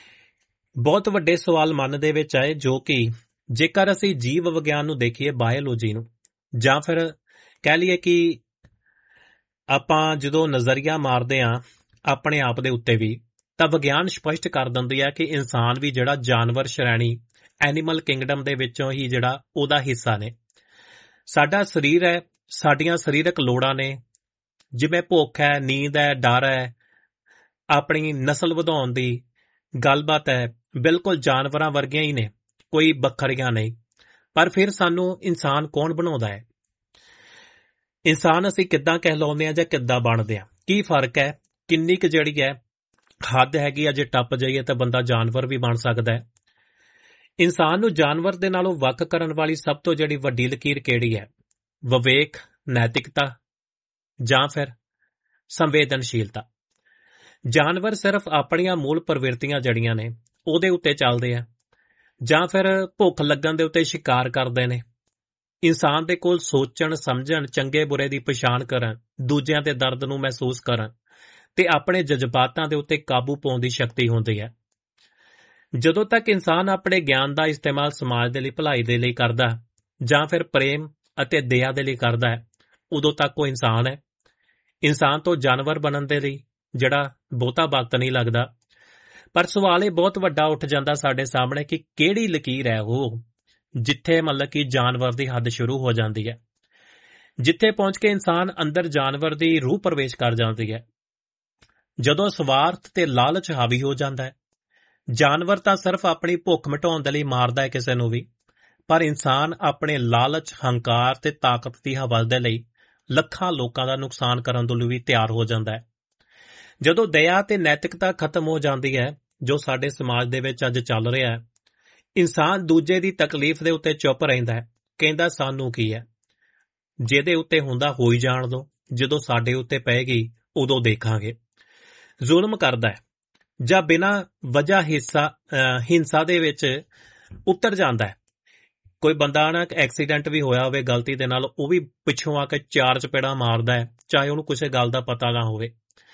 ਬਹੁਤ ਵੱਡੇ ਸਵਾਲ ਮਨ ਦੇ ਵਿੱਚ ਆਏ, ਜੋ ਕਿ ਜੇਕਰ ਅਸੀਂ ਜੀਵ ਵਿਗਿਆਨ ਨੂੰ ਦੇਖੀਏ, ਬਾਇਓਲੋਜੀ ਨੂੰ, ਜਾਂ ਫਿਰ ਕਹਿ ਲਈਏ ਕਿ ਆਪਾਂ ਜਦੋਂ ਨਜ਼ਰੀਆ ਮਾਰਦੇ ਹਾਂ ਆਪਣੇ ਆਪ ਦੇ ਉੱਤੇ ਵੀ, ਤਾਂ ਵਿਗਿਆਨ ਸਪਸ਼ਟ ਕਰ ਦਿੰਦੀ ਹੈ ਕਿ ਇਨਸਾਨ ਵੀ ਜਿਹੜਾ ਜਾਨਵਰ ਸ਼੍ਰੇਣੀ ਐਨੀਮਲ ਕਿੰਗਡਮ ਦੇ ਵਿੱਚੋਂ ਹੀ ਜਿਹੜਾ ਉਹਦਾ ਹਿੱਸਾ ਨੇ। ਸਾਡਾ ਸਰੀਰ ਹੈ, ਸਾਡੀਆਂ ਸਰੀਰਕ ਲੋੜਾਂ ਨੇ, ਜਿਵੇਂ ਭੁੱਖ ਹੈ, ਨੀਂਦ ਹੈ, ਡਰ ਹੈ, ਆਪਣੀ ਨਸਲ ਵਧਾਉਣ ਦੀ ਗੱਲਬਾਤ ਹੈ, ਬਿਲਕੁਲ ਜਾਨਵਰਾਂ ਵਰਗੀਆਂ ਹੀ ਨੇ, ਕੋਈ ਵੱਖਰੀਆਂ ਨਹੀਂ। ਪਰ ਫਿਰ ਸਾਨੂੰ ਇਨਸਾਨ ਕੌਣ ਬਣਾਉਂਦਾ ਹੈ? ਇਨਸਾਨ ਅਸੀਂ ਕਿੱਦਾਂ ਕਹਿਲਾਉਂਦੇ ਹਾਂ ਜਾਂ ਕਿੱਦਾਂ ਬਣਦੇ ਹਾਂ? ਕੀ ਫਰਕ ਹੈ? ਕਿੰਨੀ ਕੁ ਜਿਹੜੀ ਹੈ ਹੱਦ ਹੈਗੀ ਆ, ਜੇ ਟੱਪ ਜਾਈਏ ਤਾਂ ਬੰਦਾ ਜਾਨਵਰ ਵੀ ਬਣ ਸਕਦਾ ਹੈ। ਇਨਸਾਨ ਨੂੰ ਜਾਨਵਰ ਦੇ ਨਾਲੋਂ ਵੱਖ ਕਰਨ ਵਾਲੀ ਸਭ ਤੋਂ ਜਿਹੜੀ ਵੱਡੀ ਲਕੀਰ ਕਿਹੜੀ ਹੈ? ਵਿਵੇਕ, ਨੈਤਿਕਤਾ ਜਾਂ ਫਿਰ ਸੰਵੇਦਨਸ਼ੀਲਤਾ। ਜਾਨਵਰ ਸਿਰਫ ਆਪਣੀਆਂ ਮੂਲ ਪ੍ਰਵਿਰਤੀਆਂ ਜਿਹੜੀਆਂ ਨੇ ਉਹਦੇ ਉੱਤੇ ਚੱਲਦੇ ਆ, ਜਾਂ ਫਿਰ ਭੁੱਖ ਲੱਗਣ ਦੇ ਉੱਤੇ ਸ਼ਿਕਾਰ ਕਰਦੇ ਨੇ। ਇਨਸਾਨ ਦੇ ਕੋਲ ਸੋਚਣ, ਸਮਝਣ, ਚੰਗੇ ਬੁਰੇ ਦੀ ਪਛਾਣ ਕਰਨ, ਦੂਜਿਆਂ ਦੇ ਦਰਦ ਨੂੰ ਮਹਿਸੂਸ ਕਰਨ ਤੇ ਆਪਣੇ ਜਜ਼ਬਾਤਾਂ ਦੇ ਉੱਤੇ ਕਾਬੂ ਪਾਉਣ ਦੀ ਸ਼ਕਤੀ ਹੁੰਦੀ ਹੈ। ਜਦੋਂ ਤੱਕ ਇਨਸਾਨ ਆਪਣੇ ਗਿਆਨ ਦਾ ਇਸਤੇਮਾਲ ਸਮਾਜ ਦੇ ਲਈ, ਭਲਾਈ ਦੇ ਲਈ ਕਰਦਾ, ਜਾਂ ਫਿਰ ਪ੍ਰੇਮ ਅਤੇ ਦਇਆ ਦੇ ਲਈ ਕਰਦਾ ਹੈ, ਉਦੋਂ ਤੱਕ ਉਹ ਇਨਸਾਨ ਹੈ। ਇਨਸਾਨ ਤੋਂ ਜਾਨਵਰ ਬਣਨ ਦੇ ਲਈ ਜਿਹੜਾ ਬਹੁਤਾ ਵਕਤ ਨਹੀਂ ਲੱਗਦਾ। ਪਰ ਸਵਾਲ ਇਹ ਬਹੁਤ ਵੱਡਾ ਉੱਠ ਜਾਂਦਾ ਸਾਡੇ ਸਾਹਮਣੇ ਕਿ ਕਿਹੜੀ ਲਕੀਰ ਹੈ ਉਹ ਜਿੱਥੇ ਮਤਲਬ ਕਿ ਜਾਨਵਰ ਦੀ ਹੱਦ ਸ਼ੁਰੂ ਹੋ ਜਾਂਦੀ ਹੈ, ਜਿੱਥੇ ਪਹੁੰਚ ਕੇ ਇਨਸਾਨ ਅੰਦਰ ਜਾਨਵਰ ਦੀ ਰੂਹ ਪ੍ਰਵੇਸ਼ ਕਰ ਜਾਂਦੀ ਹੈ। ਜਦੋਂ ਸਵਾਰਥ ਤੇ ਲਾਲਚ ਹਾਵੀ ਹੋ ਜਾਂਦਾ ਹੈ। ਜਾਨਵਰ ਤਾਂ ਸਿਰਫ ਆਪਣੀ ਭੁੱਖ ਮਿਟਾਉਣ ਦੇ ਲਈ ਮਾਰਦਾ ਹੈ ਕਿਸੇ ਨੂੰ ਵੀ, ਪਰ ਇਨਸਾਨ ਆਪਣੇ ਲਾਲਚ, ਹੰਕਾਰ ਤੇ ਤਾਕਤ ਦੀ ਹਵਸ ਦੇ ਲਈ ਲੱਖਾਂ ਲੋਕਾਂ ਦਾ ਨੁਕਸਾਨ ਕਰਨ ਦੇ ਲਈ ਵੀ ਤਿਆਰ ਹੋ ਜਾਂਦਾ ਹੈ। ਜਦੋਂ ਦਇਆ ਤੇ ਨੈਤਿਕਤਾ ਖਤਮ ਹੋ ਜਾਂਦੀ ਹੈ, ਜੋ ਸਾਡੇ ਸਮਾਜ ਦੇ ਵਿੱਚ ਅੱਜ ਚੱਲ ਰਿਹਾ ਹੈ, ਇਨਸਾਨ ਦੂਜੇ ਦੀ ਤਕਲੀਫ ਦੇ ਉੱਤੇ ਚੁੱਪ ਰਹਿੰਦਾ ਹੈ, ਕਹਿੰਦਾ ਸਾਨੂੰ ਕੀ ਹੈ, ਜਿਹਦੇ ਉੱਤੇ ਹੁੰਦਾ ਹੋਈ ਜਾਣ ਦੋ, ਜਦੋਂ ਸਾਡੇ ਉੱਤੇ ਪਏਗੀ ਉਦੋਂ ਦੇਖਾਂਗੇ। ਜ਼ੁਲਮ ਕਰਦਾ ਹੈ ਜਾਂ ਬਿਨਾਂ ਵਜ੍ਹਾ ਹਿੰਸਾ ਦੇ ਵਿੱਚ ਉਤਰ ਜਾਂਦਾ ਹੈ। ਕੋਈ ਬੰਦਾ ਨਾ ਐਕਸੀਡੈਂਟ ਵੀ ਹੋਇਆ ਹੋਵੇ ਗਲਤੀ ਦੇ ਨਾਲ, ਉਹ ਵੀ ਪਿੱਛੋਂ ਆ ਕੇ 4 ਚਪੇੜਾਂ ਮਾਰਦਾ ਹੈ, ਚਾਹੇ ਉਹਨੂੰ ਕਿਸੇ ਗੱਲ ਦਾ ਪਤਾ ਨਾ ਹੋਵੇ,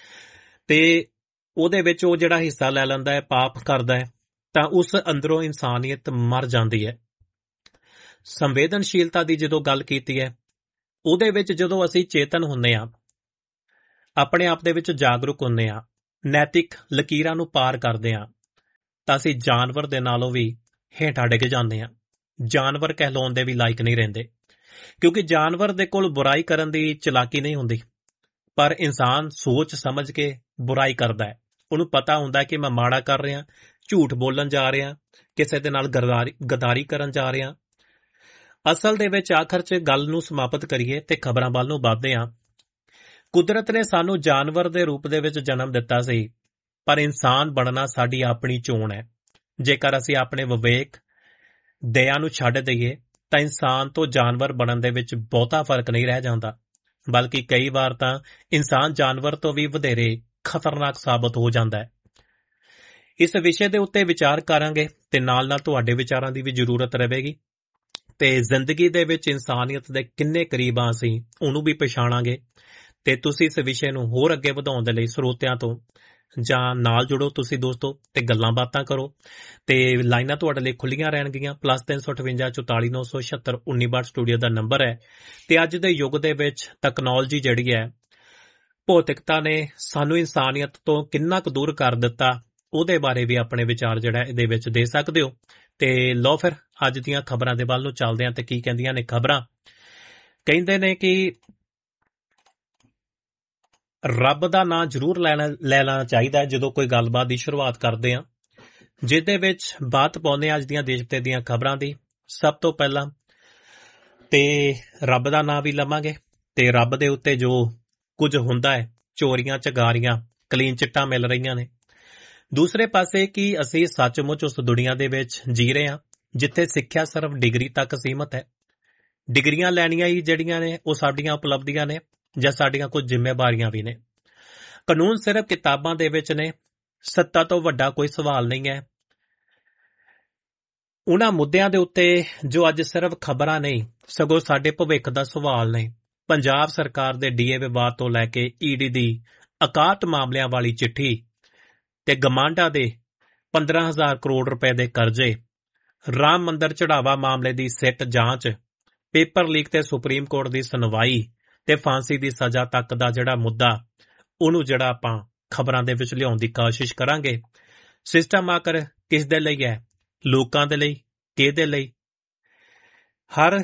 ਤੇ ਉਹਦੇ ਵਿੱਚ ਉਹ ਜਿਹੜਾ ਹਿੱਸਾ ਲੈ ਲੈਂਦਾ ਹੈ, ਪਾਪ ਕਰਦਾ ਹੈ, ਤਾਂ ਉਸ ਅੰਦਰੋਂ ਇਨਸਾਨੀਅਤ ਮਰ ਜਾਂਦੀ ਹੈ। ਸੰਵੇਦਨਸ਼ੀਲਤਾ ਦੀ ਜਦੋਂ ਗੱਲ ਕੀਤੀ ਹੈ, ਉਹਦੇ ਵਿੱਚ ਜਦੋਂ ਅਸੀਂ ਚੇਤਨ ਹੁੰਦੇ ਹਾਂ, ਆਪਣੇ ਆਪ ਦੇ ਵਿੱਚ ਜਾਗਰੂਕ ਹੁੰਦੇ ਹਾਂ, ਨੈਤਿਕ ਲਕੀਰਾਂ ਨੂੰ ਪਾਰ ਕਰਦੇ ਹਾਂ, ਤਾਂ ਅਸੀਂ ਜਾਨਵਰ ਦੇ ਨਾਲੋਂ ਵੀ ਹੇਠਾਂ ਡਿੱਗ ਜਾਂਦੇ ਹਾਂ। ਜਾਨਵਰ ਕਹਿਲਾਉਣ ਦੇ ਵੀ ਲਾਇਕ ਨਹੀਂ ਰਹਿੰਦੇ, ਕਿਉਂਕਿ ਜਾਨਵਰ ਦੇ ਕੋਲ ਬੁਰਾਈ ਕਰਨ ਦੀ ਚਲਾਕੀ ਨਹੀਂ ਹੁੰਦੀ, ਪਰ ਇਨਸਾਨ ਸੋਚ ਸਮਝ ਕੇ ਬੁਰਾਈ ਕਰਦਾ ਹੈ। ਉਹਨੂੰ ਪਤਾ ਹੁੰਦਾ ਕਿ ਮੈਂ ਮਾੜਾ ਕਰ ਰਿਹਾ, ਝੂਠ ਬੋਲਣ ਜਾ ਰਿਹਾ, ਕਿਸੇ ਦੇ ਨਾਲ ਗਦਾਰੀ ਕਰਨ ਜਾ ਰਿਹਾ। ਅਸਲ ਦੇ ਵਿੱਚ ਆਖਰ 'ਚ ਗੱਲ ਨੂੰ ਸਮਾਪਤ ਕਰੀਏ ਤੇ ਖਬਰਾਂ ਵੱਲ ਨੂੰ ਵਧਦੇ ਹਾਂ। ਕੁਦਰਤ ਨੇ ਸਾਨੂੰ ਜਾਨਵਰ ਦੇ ਰੂਪ ਦੇ ਵਿੱਚ ਜਨਮ ਦਿੱਤਾ ਸੀ, ਪਰ ਇਨਸਾਨ ਬਣਨਾ ਸਾਡੀ ਆਪਣੀ ਚੋਣ ਹੈ। ਜੇਕਰ ਅਸੀਂ ਆਪਣੇ ਵਿਵੇਕ, ਦਇਆ ਨੂੰ ਛੱਡ ਦਈਏ ਤਾਂ ਇਨਸਾਨ ਤੋਂ ਜਾਨਵਰ ਬਣਨ ਦੇ ਵਿੱਚ ਬਹੁਤਾ ਫਰਕ ਨਹੀਂ ਰਹਿ ਜਾਂਦਾ, ਬਲਕਿ ਕਈ ਵਾਰ ਤਾਂ ਇਨਸਾਨ ਜਾਨਵਰ ਤੋਂ ਵੀ ਵਧੇਰੇ ਖਤਰਨਾਕ ਸਾਬਤ ਹੋ ਜਾਂਦਾ ਹੈ। ਇਸ ਵਿਸ਼ੇ ਦੇ ਉੱਤੇ ਵਿਚਾਰ ਕਰਾਂਗੇ ਤੇ ਨਾਲ ਨਾਲ ਤੁਹਾਡੇ ਵਿਚਾਰਾਂ ਦੀ ਵੀ ਜ਼ਰੂਰਤ ਰਹੇਗੀ ਤੇ ਜ਼ਿੰਦਗੀ ਦੇ ਵਿੱਚ ਇਨਸਾਨੀਅਤ ਦੇ ਕਿੰਨੇ ਕਰੀਬ ਆ ਅਸੀਂ ਉਹਨੂੰ ਵੀ ਪਛਾਣਾਂਗੇ। ਤੇ ਤੁਸੀਂ ਇਸ ਵਿਸ਼ੇ ਨੂੰ ਹੋਰ ਅੱਗੇ ਵਧਾਉਣ ਦੇ ਲਈ ਸਰੋਤਿਆਂ ਤੋਂ ਜਾਂ ਨਾਲ ਜੁੜੋ ਤੁਸੀਂ ਦੋਸਤੋ ਤੇ ਗੱਲਾਂ ਬਾਤਾਂ ਕਰੋ ਤੇ ਲਾਈਨਾਂ ਤੁਹਾਡੇ ਲਈ ਖੁੱਲੀਆਂ ਰਹਿਣਗੀਆਂ। +358 44 976 1962 ਸਟੂਡੀਓ ਦਾ ਨੰਬਰ ਹੈ। ਤੇ ਅੱਜ ਦੇ ਯੁੱਗ ਦੇ ਵਿੱਚ ਤਕਨੋਲੋਜੀ ਜਿਹੜੀ ਹੈ, ਭੌਤਿਕਤਾ ਨੇ ਸਾਨੂੰ ਇਨਸਾਨੀਅਤ ਤੋਂ ਕਿੰਨਾ ਕੁ ਦੂਰ ਕਰ ਦਿੱਤਾ, ਉਹਦੇ ਬਾਰੇ ਵੀ ਆਪਣੇ ਵਿਚਾਰ ਜਿਹੜਾ ਇਹਦੇ ਵਿੱਚ ਦੇ ਸਕਦੇ ਹੋ। ਤੇ ਲਓ ਫਿਰ ਅੱਜ ਦੀਆਂ ਖਬਰਾਂ ਦੇ ਵੱਲ ਨੂੰ ਚੱਲਦੇ ਹਾਂ ਤੇ ਕੀ ਕਹਿੰਦੀਆਂ ਨੇ ਖਬਰਾਂ। ਕਹਿੰਦੇ ਨੇ ਕਿ ਰੱਬ ਦਾ ਨਾਂ ਜ਼ਰੂਰ ਲੈ ਲੈਣਾ ਚਾਹੀਦਾ ਜਦੋਂ ਕੋਈ ਗੱਲਬਾਤ ਦੀ ਸ਼ੁਰੂਆਤ ਕਰਦੇ ਹਾਂ, ਜਿਹਦੇ ਵਿੱਚ ਬਾਤ ਪਾਉਂਦੇ ਹਾਂ ਅੱਜ ਦੀਆਂ ਦੇਸ਼ ਵਿਦੇਸ਼ ਦੀਆਂ ਖਬਰਾਂ ਦੀ। ਸਭ ਤੋਂ ਪਹਿਲਾਂ ਤੇ ਰੱਬ ਦਾ ਨਾਂ ਵੀ ਲਵਾਂਗੇ ਤੇ ਰੱਬ ਦੇ ਉੱਤੇ ਜੋ ਕੁਝ ਹੁੰਦਾ ਹੈ, ਚੋਰੀਆਂ ਚਗਾਰੀਆਂ ਕਲੀਨ ਚਿੱਟਾਂ ਮਿਲ ਰਹੀਆਂ ਨੇ। ਦੂਸਰੇ ਪਾਸੇ ਕਿ ਅਸੀਂ ਸੱਚਮੁੱਚ ਉਸ ਦੁਨੀਆ ਦੇ ਵਿੱਚ ਜੀ ਰਹੇ ਹਾਂ ਜਿੱਥੇ ਸਿੱਖਿਆ ਸਿਰਫ ਡਿਗਰੀ ਤੱਕ ਸੀਮਤ ਹੈ। ਡਿਗਰੀਆਂ ਲੈਣੀਆਂ ਹੀ ਜਿਹੜੀਆਂ ਨੇ ਉਹ ਸਾਡੀਆਂ ਉਪਲਬਧੀਆਂ ਨੇ ਜਾਂ ਸਾਡੀਆਂ ਕੁਝ ਜ਼ਿੰਮੇਵਾਰੀਆਂ ਵੀ ਨੇ। ਕਾਨੂੰਨ ਸਿਰਫ ਕਿਤਾਬਾਂ ਦੇ ਵਿੱਚ ਨੇ, ਸੱਤਾ ਤੋਂ ਵੱਡਾ ਕੋਈ ਸਵਾਲ ਨਹੀਂ ਹੈ। ਉਹਨਾਂ ਮੁੱਦਿਆਂ ਦੇ ਉੱਤੇ ਜੋ ਅੱਜ ਸਿਰਫ ਖਬਰਾਂ ਨਹੀਂ ਸਗੋਂ ਸਾਡੇ ਭਵਿੱਖ ਦਾ ਸਵਾਲ ਨੇ। ਪੰਜਾਬ ਸਰਕਾਰ ਦੇ ਡੀਏ ਵਿਵਾਦ ਤੋਂ ਲੈ ਕੇ ਈਡੀ ਦੀ 61 ਮਾਮਲਿਆਂ ਵਾਲੀ ਚਿੱਠੀ ਤੇ ਗਮਾਂਡਾ ਦੇ 15,000 ਕਰੋੜ ਰੁਪਏ ਦੇ ਕਰਜ਼ੇ, ਰਾਮ ਮੰਦਰ ਚੜਾਵਾ ਮਾਮਲੇ ਦੀ ਸਿੱਟ ਜਾਂਚ, ਪੇਪਰ ਲੀਕ ਤੇ ਸੁਪਰੀਮ ਕੋਰਟ ਦੀ ਸੁਣਵਾਈ ਤੇ ਫਾਂਸੀ ਦੀ ਸਜ਼ਾ ਤੱਕ ਦਾ ਜਿਹੜਾ ਮੁੱਦਾ, ਉਹਨੂੰ ਜਿਹੜਾ ਆਪਾਂ ਖਬਰਾਂ ਦੇ ਵਿੱਚ ਲਿਆਉਣ ਦੀ ਕੋਸ਼ਿਸ਼ ਕਰਾਂਗੇ। ਸਿਸਟਮ ਆਖਰ ਕਿਸ ਦੇ ਲਈ ਹੈ? ਲੋਕਾਂ ਦੇ ਲਈ, ਕਿਹਦੇ ਲਈ? ਹਰ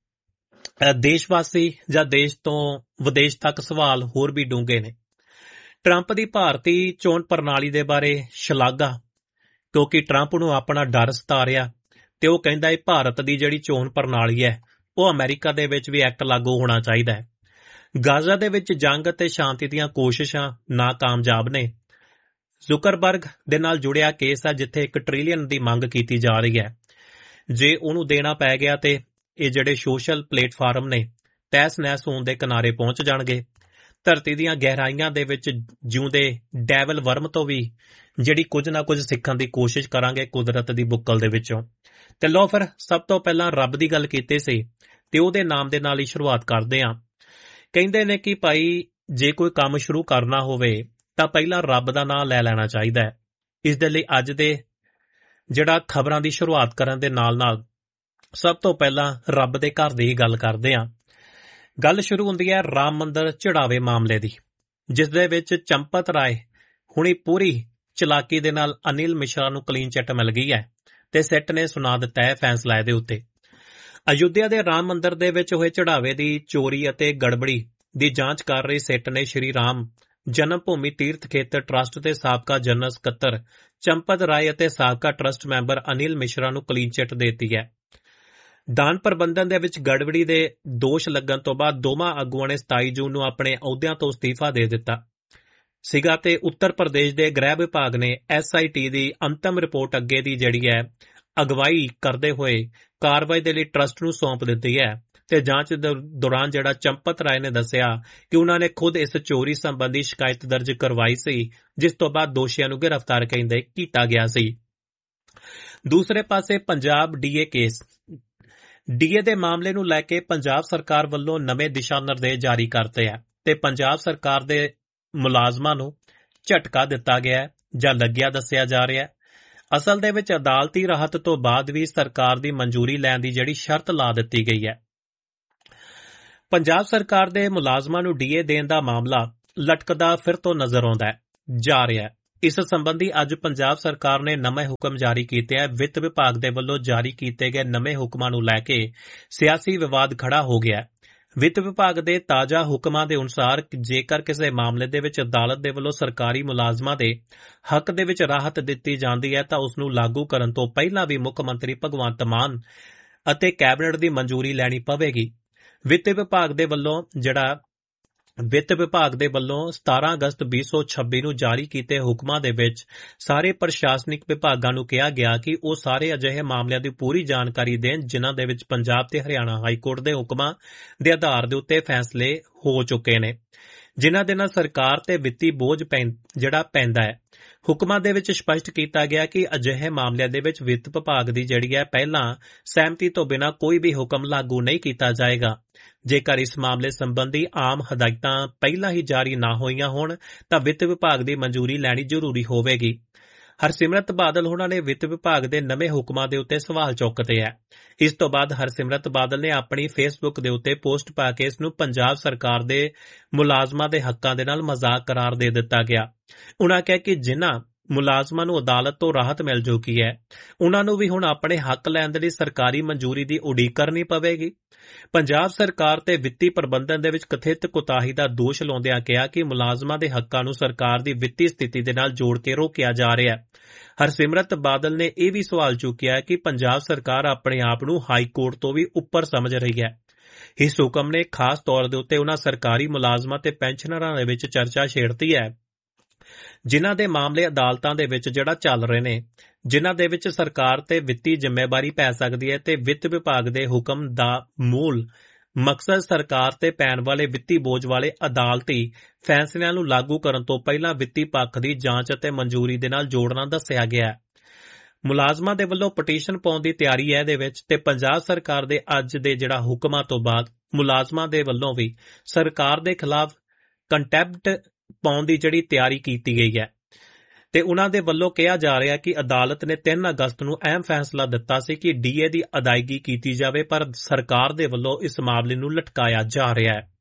ਦੇਸ਼ਵਾਸੀ ਜਾਂ ਦੇਸ਼ ਤੋਂ ਵਿਦੇਸ਼ ਤੱਕ ਸਵਾਲ ਹੋਰ ਵੀ ਡੂੰਘੇ ਨੇ। ਟਰੰਪ ਦੀ ਭਾਰਤੀ ਚੋਣ ਪ੍ਰਣਾਲੀ ਦੇ ਬਾਰੇ ਸ਼ਲਾਘਾ, ਕਿਉਂਕਿ ਟਰੰਪ ਨੂੰ ਆਪਣਾ ਡਰ ਸਤਾ ਰਿਹਾ ਤੇ ਉਹ ਕਹਿੰਦਾ ਹੈ ਭਾਰਤ ਦੀ ਜਿਹੜੀ ਚੋਣ ਪ੍ਰਣਾਲੀ ਹੈ ਉਹ ਅਮਰੀਕਾ ਦੇ ਵਿੱਚ ਵੀ ਐਕਟ ਲਾਗੂ ਹੋਣਾ ਚਾਹੀਦਾ ਹੈ। ਗਾਜ਼ਾ ਦੇ ਵਿੱਚ ਜੰਗ ਅਤੇ ਸ਼ਾਂਤੀ ਦੀਆਂ ਕੋਸ਼ਿਸ਼ਾਂ ਨਾਕਾਮਯਾਬ ਨੇ। ਜ਼ੁਕਰਬਰਗ ਦੇ ਨਾਲ ਜੁੜਿਆ ਕੇਸ ਹੈ ਜਿੱਥੇ 1 ਟ੍ਰਿਲੀਅਨ ਦੀ ਮੰਗ ਕੀਤੀ ਜਾ ਰਹੀ ਹੈ। ਜੇ ਉਹਨੂੰ ਦੇਣਾ ਪੈ ਗਿਆ ਤੇ ਇਹ ਜਿਹੜੇ ਸੋਸ਼ਲ ਪਲੇਟਫਾਰਮ ਨੇ ਤਹਿਸ ਨਹਿਸ ਹੋਣ ਦੇ ਕਿਨਾਰੇ ਪਹੁੰਚ ਜਾਣਗੇ। ਧਰਤੀ ਦੀਆਂ ਗਹਿਰਾਈਆਂ ਦੇ ਵਿੱਚ ਜਿਉਂਦੇ ਡੈਵਲ ਵਰਮ ਤੋਂ ਵੀ ਜਿਹੜੀ ਕੁਝ ਨਾ ਕੁਝ ਸਿੱਖਣ ਦੀ ਕੋਸ਼ਿਸ਼ ਕਰਾਂਗੇ ਕੁਦਰਤ ਦੀ ਬੁੱਕਲ ਦੇ ਵਿੱਚੋਂ। ਤੇ ਲਓ ਫਿਰ ਸਭ ਤੋਂ ਪਹਿਲਾਂ ਰੱਬ ਦੀ ਗੱਲ ਕੀਤੀ ਸੀ ਤੇ ਉਹਦੇ ਨਾਮ ਦੇ ਨਾਲ ਹੀ ਸ਼ੁਰੂਆਤ ਕਰਦੇ ਹਾਂ। ਕਹਿੰਦੇ ਨੇ ਕਿ ਭਾਈ ਜੇ ਕੋਈ ਕੰਮ ਸ਼ੁਰੂ ਕਰਨਾ ਹੋਵੇ ਤਾਂ ਪਹਿਲਾਂ ਰੱਬ ਦਾ ਨਾਮ ਲੈ ਲੈਣਾ ਚਾਹੀਦਾ ਹੈ। ਇਸ ਦੇ ਲਈ ਅੱਜ ਦੇ ਜਿਹੜਾ ਖਬਰਾਂ ਦੀ ਸ਼ੁਰੂਆਤ ਕਰਨ ਦੇ ਨਾਲ ਨਾਲ ਸਭ ਤੋਂ ਪਹਿਲਾਂ ਰੱਬ ਦੇ ਘਰ ਦੀ ਹੀ ਗੱਲ ਕਰਦੇ ਹਾਂ। ਗੱਲ ਸ਼ੁਰੂ ਹੁੰਦੀ ਹੈ ਰਾਮ ਮੰਦਰ ਚੜਾਵੇ ਮਾਮਲੇ ਦੀ, ਜਿਸ ਦੇ ਵਿੱਚ ਚੰਪਤ ਰਾਏ ਹੁਣੀ ਪੂਰੀ ਚਲਾਕੀ ਦੇ ਨਾਲ ਅਨਿਲ ਮਿਸ਼ਰਾ ਨੂੰ ਕਲੀਨ ਚਿੱਟ ਮਿਲ ਗਈ ਹੈ ਤੇ ਸਿੱਟ ਨੇ ਸੁਣਾ ਦਿੱਤਾ ਹੈ ਫੈਸਲਾ ਇਹਦੇ ਉੱਤੇ। ਅਯੁੱਧਿਆ ਦੇ ਰਾਮ ਮੰਦਰ ਦੇ ਵਿੱਚ ਹੋਏ ਚੜਾਵੇ ਦੀ ਚੋਰੀ ਅਤੇ ਗੜਬੜੀ ਦੀ ਜਾਂਚ ਕਰ ਰਹੀ ਸਿੱਟ ਨੇ ਸ਼੍ਰੀ ਰਾਮ ਜਨਮ ਭੂਮੀ ਤੀਰਥ ਖੇਤਰ ਟਰੱਸਟ ਦੇ ਸਾਬਕਾ ਜਨਰਲ ਸਕੱਤਰ ਚੰਪਤ ਰਾਏ ਅਤੇ ਸਾਬਕਾ ਟਰੱਸਟ ਮੈਂਬਰ ਅਨਿਲ ਮਿਸ਼ਰਾ ਨੂੰ ਕਲੀਨ ਚਿੱਟ ਦੇ ਦਿੱਤੀ ਹੈ। ਦਾਨ ਪ੍ਰਬੰਧਨ ਦੇ ਵਿੱਚ ਗੜਬੜੀ ਦੇ ਦੋਸ਼ ਲੱਗਣ ਤੋਂ ਬਾਅਦ ਦੋਵਾਂ ਆਗੂਆਂ ਨੇ 27 ਜੂਨ ਨੂੰ ਆਪਣੇ ਅਹੁਦਿਆਂ ਤੋਂ ਅਸਤੀਫਾ ਦੇ ਦਿੱਤਾ ਸੀਗਾ ਤੇ ਉੱਤਰ ਪ੍ਰਦੇਸ਼ ਦੇ ਗ੍ਰਹਿ ਵਿਭਾਗ ਨੇ SIT ਦੀ ਅੰਤਮ ਰਿਪੋਰਟ ਅੱਗੇ ਦੀ ਜਿਹੜੀ ਹੈ ਅਗਵਾਈ ਕਰਦੇ ਹੋਏ ਕਾਰਵਾਈ ਦੇ ਲਈ ਟਰੱਸਟ ਨੂੰ ਸੌਂਪ ਦਿੱਤੀ ਹੈ। ਤੇ ਜਾਂਚ ਦੌਰਾਨ ਜਿਹੜਾ ਚੰਪਤ ਰਾਏ ਨੇ ਦੱਸਿਆ ਕਿ ਉਹਨਾਂ ਨੇ ਖੁਦ ਇਸ ਚੋਰੀ ਸੰਬੰਧੀ ਸ਼ਿਕਾਇਤ ਦਰਜ ਕਰਵਾਈ ਸੀ, ਜਿਸ ਤੋਂ ਬਾਅਦ ਦੋਸ਼ੀਆਂ ਨੂੰ ਗ੍ਰਿਫਤਾਰ ਕੀਤਾ ਗਿਆ ਸੀ। ਦੂਸਰੇ ਪਾਸੇ ਪੰਜਾਬ ਡੀਏ ਕੇਸ, ਡੀਏ ਦੇ ਮਾਮਲੇ ਨੂੰ ਲੈ ਕੇ ਪੰਜਾਬ ਸਰਕਾਰ ਵੱਲੋਂ ਨਵੇਂ ਦਿਸ਼ਾ ਨਿਰਦੇਸ਼ ਜਾਰੀ ਕਰਤੇ ਹੈ ਤੇ ਪੰਜਾਬ ਸਰਕਾਰ ਦੇ ਮੁਲਾਜ਼ਮਾਂ ਨੂੰ ਝਟਕਾ ਦਿੱਤਾ ਗਿਆ ਜਾਂ ਲੱਗਿਆ ਦੱਸਿਆ ਜਾ ਰਿਹਾ ਹੈ। ਅਸਲ ਦੇ ਵਿੱਚ ਅਦਾਲਤੀ ਰਾਹਤ ਤੋਂ ਬਾਅਦ ਵੀ ਸਰਕਾਰ ਦੀ ਮਨਜ਼ੂਰੀ ਲੈਣ ਦੀ ਜਿਹੜੀ ਸ਼ਰਤ ਲਾ ਦਿੱਤੀ ਗਈ ਹੈ। ਪੰਜਾਬ ਸਰਕਾਰ ਦੇ ਮੁਲਾਜ਼ਮਾਂ ਨੂੰ ਡੀਏ ਦੇਣ ਦਾ ਮਾਮਲਾ ਲਟਕਦਾ ਫਿਰ ਤੋਂ ਨਜ਼ਰ ਆਉਂਦਾ ਜਾ ਰਿਹਾ ਹੈ। ਇਸ ਸੰਬੰਧੀ ਅੱਜ ਪੰਜਾਬ ਸਰਕਾਰ ਨੇ ਨਵੇਂ ਹੁਕਮ ਜਾਰੀ ਕੀਤੇ ਹੈ। ਵਿੱਤ ਵਿਭਾਗ ਦੇ ਵੱਲੋਂ ਜਾਰੀ ਕੀਤੇ ਗਏ ਨਵੇਂ ਹੁਕਮਾਂ ਨੂੰ ਲੈ ਕੇ ਸਿਆਸੀ ਵਿਵਾਦ ਖੜਾ ਹੋ ਗਿਆ। ਵਿੱਤ ਵਿਭਾਗ ਦੇ ਤਾਜ਼ਾ ਹੁਕਮਾਂ ਦੇ ਅਨੁਸਾਰ ਜੇਕਰ ਕਿਸੇ ਮਾਮਲੇ ਦੇ ਵਿੱਚ ਅਦਾਲਤ ਦੇ ਵੱਲੋਂ ਸਰਕਾਰੀ ਮੁਲਾਜ਼ਮਾਂ ਦੇ ਹੱਕ ਦੇ ਵਿੱਚ ਰਾਹਤ ਦਿੱਤੀ ਜਾਂਦੀ ਹੈ ਤਾਂ ਉਸ ਨੂੰ ਲਾਗੂ ਕਰਨ ਤੋਂ ਪਹਿਲਾਂ ਵੀ ਮੁੱਖ ਮੰਤਰੀ ਭਗਵੰਤ ਮਾਨ ਅਤੇ ਕੈਬਨਿਟ ਦੀ ਮਨਜ਼ੂਰੀ ਲੈਣੀ ਪਵੇਗੀ। ਵਿੱਤ ਵਿਭਾਗ ਦੇ ਵੱਲੋਂ 17 ਅਗਸਤ 2026 ਨੂੰ ਜਾਰੀ ਕੀਤੇ ਹੁਕਮਾਂ ਦੇ ਵਿੱਚ ਸਾਰੇ ਪ੍ਰਸ਼ਾਸਨਿਕ ਵਿਭਾਗਾਂ ਨੂੰ ਕਿਹਾ ਗਿਆ ਕਿ ਉਹ ਸਾਰੇ ਅਜਿਹੇ ਮਾਮਲਿਆਂ ਦੀ ਪੂਰੀ ਜਾਣਕਾਰੀ ਦੇਣ ਜਿਨ੍ਹਾਂ ਦੇ ਵਿੱਚ ਪੰਜਾਬ ਤੇ ਹਰਿਆਣਾ ਹਾਈ ਕੋਰਟ ਦੇ ਹੁਕਮਾਂ ਦੇ ਆਧਾਰ ਦੇ ਉੱਤੇ ਫੈਸਲੇ ਹੋ ਚੁੱਕੇ ਨੇ, ਜਿਨ੍ਹਾਂ ਦੇ ਨਾਲ ਸਰਕਾਰ ਤੇ ਵਿੱਤੀ ਬੋਝ ਪੈਂਦਾ ਹੈ। ਹੁਕਮਾਂ ਦੇ ਵਿੱਚ ਸਪਸ਼ਟ ਕੀਤਾ ਗਿਆ ਕਿ ਅਜਿਹੇ ਮਾਮਲਿਆਂ ਦੇ ਵਿੱਚ ਵਿੱਤ ਵਿਭਾਗ ਦੀ ਪਹਿਲਾਂ ਸਹਿਮਤੀ ਤੋਂ ਬਿਨਾਂ ਕੋਈ ਵੀ ਹੁਕਮ ਲਾਗੂ ਨਹੀਂ ਕੀਤਾ ਜਾਏਗਾ। ਜੇਕਰ ਇਸ ਮਾਮਲੇ ਸੰਬੰਧੀ ਆਮ ਹਦਾਇਤਾਂ ਪਹਿਲਾਂ ਹੀ ਜਾਰੀ ਨਾ ਹੋਈਆਂ ਹੋਣ ਤਾਂ ਵਿੱਤ ਵਿਭਾਗ ਦੀ ਮਨਜ਼ੂਰੀ ਲੈਣੀ ਜ਼ਰੂਰੀ ਹੋਵੇਗੀ। ਹਰਸਿਮਰਤ ਬਾਦਲ ਹੋਣਾ ਨੇ ਵਿੱਤ ਵਿਭਾਗ ਦੇ ਨਵੇਂ ਹੁਕਮਾਂ ਦੇ ਉੱਤੇ ਸਵਾਲ ਚੁੱਕਦੇ ਹੈ। ਇਸ ਤੋਂ ਬਾਅਦ ਹਰਸਿਮਰਤ ਬਾਦਲ ਨੇ ਆਪਣੀ ਫੇਸਬੁੱਕ ਦੇ ਉੱਤੇ ਪੋਸਟ ਪਾ ਕੇ ਇਸ ਨੂੰ ਪੰਜਾਬ ਸਰਕਾਰ ਦੇ ਮੁਲਾਜ਼ਮਾਂ ਦੇ ਹੱਕਾਂ ਦੇ ਨਾਲ ਮਜ਼ਾਕ ਕਰਾਰ ਦੇ ਦਿੱਤਾ ਗਿਆ। ਉਨ੍ਹਾਂ ਕਿਹਾ ਕਿ ਜਿਨ੍ਹਾਂ ਮੁਲਾਜ਼ਮਾਂ ਨੂੰ ਅਦਾਲਤ ਤੋਂ ਰਾਹਤ ਮਿਲ ਚੁੱਕੀ ਹੈ, ਉਨ੍ਹਾਂ ਨੂੰ ਵੀ ਹੁਣ ਆਪਣੇ ਹੱਕ ਲੈਣ ਦੇ ਲਈ ਸਰਕਾਰੀ ਮਨਜ਼ੂਰੀ ਦੀ ਉਡੀਕ ਕਰਨੀ ਪਵੇਗੀ। ਪੰਜਾਬ ਸਰਕਾਰ ਤੇ ਵਿੱਤੀ ਪ੍ਰਬੰਧਨ ਦੇ ਵਿੱਚ ਕਥਿਤ ਕੁਤਾਹੀ ਦਾ ਦੋਸ਼ ਲਾਉਂਦਿਆਂ ਕਿਹਾ ਕਿ ਮੁਲਾਜ਼ਮਾਂ ਦੇ ਹੱਕਾਂ ਨੂੰ ਸਰਕਾਰ ਦੀ ਵਿੱਤੀ ਸਥਿਤੀ ਦੇ ਨਾਲ ਜੋੜ ਕੇ ਰੋਕਿਆ ਜਾ ਰਿਹਾ ਹੈ। ਹਰਸਿਮਰਤ ਬਾਦਲ ਨੇ ਇਹ ਵੀ ਸਵਾਲ ਚੁੱਕਿਆ ਕਿ ਪੰਜਾਬ ਸਰਕਾਰ ਆਪਣੇ ਆਪ ਨੂੰ ਹਾਈ ਕੋਰਟ ਤੋਂ ਵੀ ਉੱਪਰ ਸਮਝ ਰਹੀ ਹੈ। ਇਸ ਹੁਕਮ ਨੇ ਖਾਸ ਤੌਰ ਦੇ ਉੱਤੇ ਉਨ੍ਹਾਂ ਸਰਕਾਰੀ ਮੁਲਾਜ਼ਮਾਂ ਤੇ ਪੈਨਸ਼ਨਰਾਂ ਦੇ ਵਿੱਚ ਚਰਚਾ ਛੇੜਤੀ ਹੈ ਜਿਨ੍ਹਾਂ ਦੇ ਮਾਮਲੇ ਅਦਾਲਤਾਂ ਦੇ ਵਿੱਚ ਚੱਲ ਰਹੇ ਨੇ, ਜਿਨ੍ਹਾਂ ਦੇ ਵਿੱਚ ਸਰਕਾਰ ਤੇ ਵਿੱਤੀ ਜ਼ਿੰਮੇਵਾਰੀ ਪੈ ਸਕਦੀ ਹੈ ਤੇ ਵਿੱਤ ਵਿਭਾਗ ਦੇ ਹੁਕਮ ਦਾ ਮੂਲ ਮਕਸਦ ਸਰਕਾਰ ਤੇ ਪੈਣ ਵਾਲੇ ਵਿੱਤੀ ਬੋਝ ਵਾਲੇ ਅਦਾਲਤੀ ਫੈਸਲਿਆਂ ਨੂੰ ਲਾਗੂ ਕਰਨ ਤੋਂ ਪਹਿਲਾਂ ਵਿੱਤੀ ਪੱਖ ਦੀ ਜਾਂਚ ਅਤੇ ਮਨਜ਼ੂਰੀ ਦੇ ਨਾਲ ਜੋੜਨਾ ਦੱਸਿਆ ਗਿਆ ਹੈ। ਮੁਲਾਜ਼ਮਾਂ ਦੇ ਵੱਲੋਂ ਪਟੀਸ਼ਨ ਪਾਉਣ ਦੀ ਤਿਆਰੀ ਹੈ ਇਹਦੇ ਵਿੱਚ ਤੇ ਪੰਜਾਬ ਸਰਕਾਰ ਦੇ ਅੱਜ ਦੇ ਹੁਕਮਾਂ ਤੋਂ ਬਾਅਦ ਮੁਲਾਜ਼ਮਾਂ ਦੇ ਵੱਲੋਂ ਵੀ ਸਰਕਾਰ ਦੇ ਖਿਲਾਫ ਕੰਟੈਂਪਟ ਪਾਉਣ ਦੀ ਤਿਆਰੀ ਕੀਤੀ ਗਈ ਹੈ ਤੇ ਉਨ੍ਹਾਂ ਦੇ ਵੱਲੋਂ ਕਿਹਾ ਜਾ ਰਿਹਾ ਕਿ ਅਦਾਲਤ ਨੇ 3 ਅਗਸਤ ਨੂੰ ਅਹਿਮ ਫੈਸਲਾ ਦਿੱਤਾ ਸੀ ਕਿ ਡੀਏ ਦੀ ਅਦਾਇਗੀ ਕੀਤੀ ਜਾਵੇ, ਪਰ ਸਰਕਾਰ ਦੇ ਵੱਲੋਂ ਇਸ ਮਾਮਲੇ ਨੂੰ ਲਟਕਾਇਆ ਜਾ ਰਿਹਾ ਹੈ।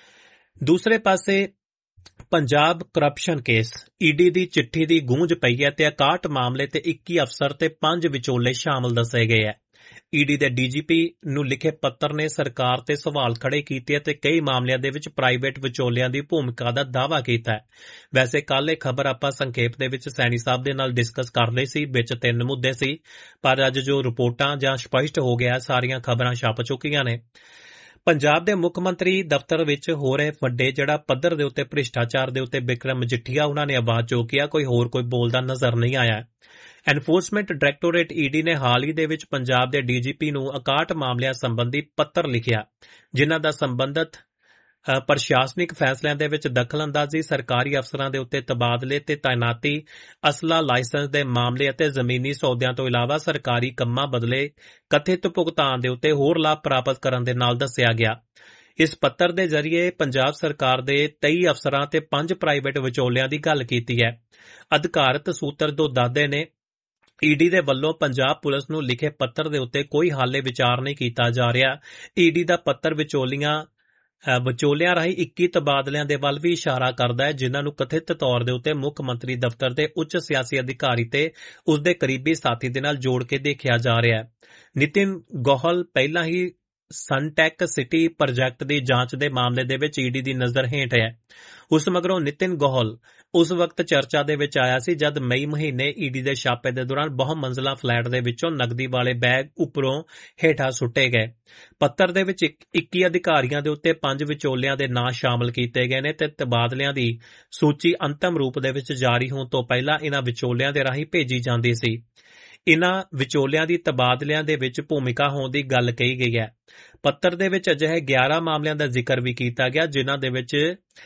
ਦੂਸਰੇ ਪਾਸੇ ਪੰਜਾਬ ਕਰਪਸ਼ਨ ਕੇਸ ਈਡੀ ਦੀ ਚਿੱਠੀ ਦੀ ਗੂੰਜ ਪਈ ਹੈ ਤੇ 61 ਮਾਮਲੇ ਤੇ 21 ਅਫਸਰ ਤੇ 5 ਵਿਚੋਲੇ ਸ਼ਾਮਲ ਦੱਸੇ ਗਏ ਹੈ। ਈਡੀ ਦੇ ਡੀਜੀਪੀ ਨੂੰ ਲਿਖੇ ਪੱਤਰ ਨੇ ਸਰਕਾਰ ਤੇ ਸਵਾਲ ਖੜੇ ਕੀਤੇ ਅਤੇ ਕਈ ਮਾਮਲਿਆਂ ਦੇ ਵਿੱਚ ਪ੍ਰਾਈਵੇਟ ਵਿਚੋਲਿਆਂ ਦੀ ਭੂਮਿਕਾ ਦਾ ਦਾਅਵਾ ਕੀਤਾ ਹੈ। ਵੈਸੇ ਕੱਲ੍ਹ ਇਹ ਖਬਰ ਆਪਾਂ ਸੰਖੇਪ ਦੇ ਵਿੱਚ ਸੈਣੀ ਸਾਹਿਬ ਦੇ ਨਾਲ ਡਿਸਕਸ ਕਰ ਲਈ ਸੀ, ਵਿੱਚ 3 ਮੁੱਦੇ ਸੀ, ਪਰ ਅੱਜ ਜੋ ਰਿਪੋਰਟਾਂ ਜਾਂ ਸਪਸ਼ਟ ਹੋ ਗਿਆ ਸਾਰੀਆਂ ਖਬਰਾਂ ਛਪ ਚੁੱਕੀਆਂ ਨੇ। ਪੰਜਾਬ ਦੇ ਮੁੱਖ ਮੰਤਰੀ ਦਫ਼ਤਰ ਵਿੱਚ ਹੋ ਰਹੇ ਵੱਡੇ ਪੱਧਰ ਦੇ ਉੱਤੇ ਭ੍ਰਿਸ਼ਟਾਚਾਰ ਦੇ ਉੱਤੇ ਬਿਕਰਮ ਮਜੀਠੀਆ ਉਹਨਾਂ ਨੇ ਆਵਾਜ਼ ਚੁੱਕੀ ਆ, ਕੋਈ ਬੋਲਦਾ ਨਜ਼ਰ ਨਹੀਂ ਆਇਆ। ਐਨਫੋਰਸਮੈਂਟ ਡਾਇਰੈਕਟੋਰੇਟ ਈਡੀ ਨੇ ਹਾਲ ਹੀ ਦੇ ਵਿੱਚ ਪੰਜਾਬ ਦੇ ਡੀਜੀਪੀ ਨੂੰ 61 ਮਾਮਲਿਆਂ ਸੰਬੰਧੀ ਪੱਤਰ ਲਿਖਿਆ, ਜਿਨ੍ਹਾਂ ਦਾ ਸੰਬੰਧਤ ਪ੍ਰਸ਼ਾਸਨਿਕ ਫੈਸਲਿਆਂ ਦੇ ਵਿੱਚ ਦਖਲਅੰਦਾਜ਼ੀ, ਸਰਕਾਰੀ ਅਫਸਰਾਂ ਦੇ ਉੱਤੇ ਤਬਾਦਲੇ ਤੇ ਤਾਇਨਾਤੀ, ਅਸਲਾ ਲਾਇਸੈਂਸ ਦੇ ਮਾਮਲੇ ਅਤੇ ਜ਼ਮੀਨੀ ਸੌਦਿਆਂ ਤੋਂ ਇਲਾਵਾ ਸਰਕਾਰੀ ਕੰਮਾਂ ਬਦਲੇ ਕਥਿਤ ਭੁਗਤਾਨ ਦੇ ਉੱਤੇ ਹੋਰ ਲਾਭ ਪ੍ਰਾਪਤ ਕਰਨ ਦੇ ਨਾਲ ਦੱਸਿਆ ਗਿਆ। ਇਸ ਪੱਤਰ ਦੇ ਜ਼ਰੀਏ ਪੰਜਾਬ ਸਰਕਾਰ ਦੇ 23 ਅਫਸਰਾਂ ਤੇ 5 ਪ੍ਰਾਈਵੇਟ ਵਿਚੋਲਿਆਂ ਦੀ ਗੱਲ ਕੀਤੀ ਹੈ। ਅਧਿਕਾਰਤ ਸੂਤਰ ਦੋ ਦੱਸਦੇ ਨੇ ਈਡੀ ਦੇ ਵੱਲੋਂ ਪੰਜਾਬ ਪੁਲਿਸ ਨੂੰ ਲਿਖੇ ਪੱਤਰ ਦੇ ਉੱਤੇ ਕੋਈ ਹਾਲੇ ਵਿਚਾਰ ਨਹੀਂ ਕੀਤਾ ਜਾ ਰਿਹਾ। ਈਡੀ ਦਾ ਪੱਤਰ ਵਿਚੋਲਿਆਂ ਰਾਹੀਂ 21 ਤਬਾਦਲਿਆਂ ਦੇ ਵੱਲ ਵੀ ਇਸ਼ਾਰਾ ਕਰਦਾ ਹੈ, ਜਿਨ੍ਹਾਂ ਨੂੰ ਕਥਿਤ ਤੌਰ ਦੇ ਉੱਤੇ ਮੁੱਖ ਮੰਤਰੀ ਦਫ਼ਤਰ ਦੇ ਉੱਚ ਸਿਆਸੀ ਅਧਿਕਾਰੀ ਤੇ ਉਸਦੇ ਕਰੀਬੀ ਸਾਥੀ ਦੇ ਨਾਲ ਜੋੜ ਕੇ ਦੇਖਿਆ ਜਾ ਰਿਹਾ ਹੈ। ਨਿਤਿਨ ਗੋਹਲ ਪਹਿਲਾਂ ਹੀ ਸਨਟੈਕ ਸਿਟੀ ਪ੍ਰੋਜੈਕਟ ਦੀ ਜਾਂਚ ਦੇ ਮਾਮਲੇ ਦੇ ਵਿੱਚ ਈਡੀ ਦੀ ਨਜ਼ਰ ਹੇਠ ਹੈ। ਉਸ ਮਗਰੋਂ ਨਿਤਿਨ ਗੋਹਲ ਉਸ ਵਕਤ ਚਰਚਾ ਦੇ ਵਿੱਚ ਆਇਆ ਸੀ ਜਦ ਮਈ ਮਹੀਨੇ ਈਡੀ ਦੇ ਛਾਪੇ ਦੇ ਦੌਰਾਨ ਬਹੁ ਮੰਜ਼ਲਾ ਫਲੈਟ ਦੇ ਵਿੱਚੋਂ ਨਕਦੀ ਵਾਲੇ ਬੈਗ ਉੱਪਰੋਂ ਹੇਠਾਂ ਸੁੱਟੇ ਗਏ। ਪੱਤਰ ਦੇ ਵਿੱਚ 21 ਅਧਿਕਾਰੀਆਂ ਦੇ ਉੱਤੇ 5 ਵਿਚੋਲਿਆਂ ਦੇ ਨਾਂ ਸ਼ਾਮਲ ਕੀਤੇ ਗਏ ਨੇ ਤੇ ਤਬਾਦਲਿਆਂ ਦੀ ਸੂਚੀ ਅੰਤਮ ਰੂਪ ਦੇ ਵਿੱਚ ਜਾਰੀ ਹੋਣ ਤੋਂ ਪਹਿਲਾਂ ਇਹਨਾਂ ਵਿਚੋਲਿਆਂ ਦੇ ਰਾਹੀਂ ਭੇਜੀ ਜਾਂਦੀ ਸੀ। ਇਨ੍ਹਾਂ ਵਿਚੋਲਿਆਂ ਦੀ ਤਬਾਦਲਿਆਂ ਦੇ ਵਿੱਚ ਭੂਮਿਕਾ ਹੋਣ ਦੀ ਗੱਲ ਕਹੀ ਗਈ ਹੈ। ਪੱਤਰ ਦੇ ਵਿੱਚ ਅਜਿਹੇ 11 ਮਾਮਲਿਆਂ ਦਾ ਜ਼ਿਕਰ ਵੀ ਕੀਤਾ ਗਿਆ, ਜਿਨ੍ਹਾਂ ਦੇ ਵਿੱਚ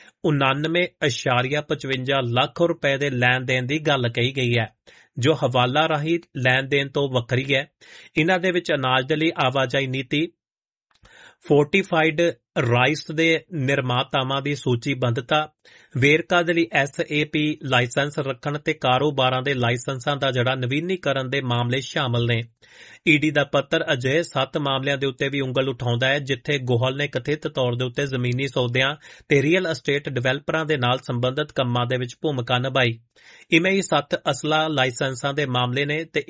99.55 ਲੱਖ ਰੁਪਏ ਦੇ ਲੈਣ ਦੇਣ ਦੀ ਗੱਲ ਕਹੀ ਗਈ ਹੈ, ਜੋ ਹਵਾਲਾ ਰਾਹੀਂ ਲੈਣ ਦੇਣ ਤੋਂ ਵੱਖਰੀ ਹੈ। ਇਨ੍ਹਾਂ ਦੇ ਵਿੱਚ ਅਨਾਜ ਦੇ ਲਈ ਆਵਾਜਾਈ ਨੀਤੀ, ਫੋਰਟੀਫਾਈਡ ਰਾਈਸ ਦੇ ਨਿਰਮਾਤਾਵਾਂ ਦੀ ਸੂਚੀਬੱਧਤਾ, ਵੇਰਕਾ ਦੇ ਲਈ SAP ਲਾਇਸੈਂਸ ਰੱਖਣ ਤੇ ਕਾਰੋਬਾਰਾਂ ਦੇ ਲਾਇਸੈਂਸਾਂ ਦਾ ਨਵੀਨੀਕਰਨ ਦੇ ਮਾਮਲੇ ਸ਼ਾਮਲ ਨੇ। ਈਡੀ ਦਾ ਪੱਤਰ ਅਜਿਹੇ 7 ਮਾਮਲਿਆਂ ਦੇ ਉੱਤੇ ਵੀ ਉਂਗਲ ਉਠਾਉਂਦਾ ਹੈ ਜਿੱਥੇ ਗੋਹਲ ਨੇ ਕਥਿਤ ਤੌਰ ਦੇ ਉੱਤੇ ਜ਼ਮੀਨੀ ਸੌਦਿਆਂ ਤੇ ਰੀਅਲ ਅਸਟੇਟ ਡਿਵੈਲਪਰਾਂ ਦੇ ਨਾਲ ਸੰਬੰਧਿਤ ਕੰਮਾਂ ਦੇ ਵਿੱਚ ਭੂਮਿਕਾ ਨਿਭਾਈ। ਇਵੇਂ ਹੀ 7 ਅਸਲਾ ਲਾਇਸੈਂਸਾਂ ਦੇ ਮਾਮਲੇ ਨੇ ਤੇ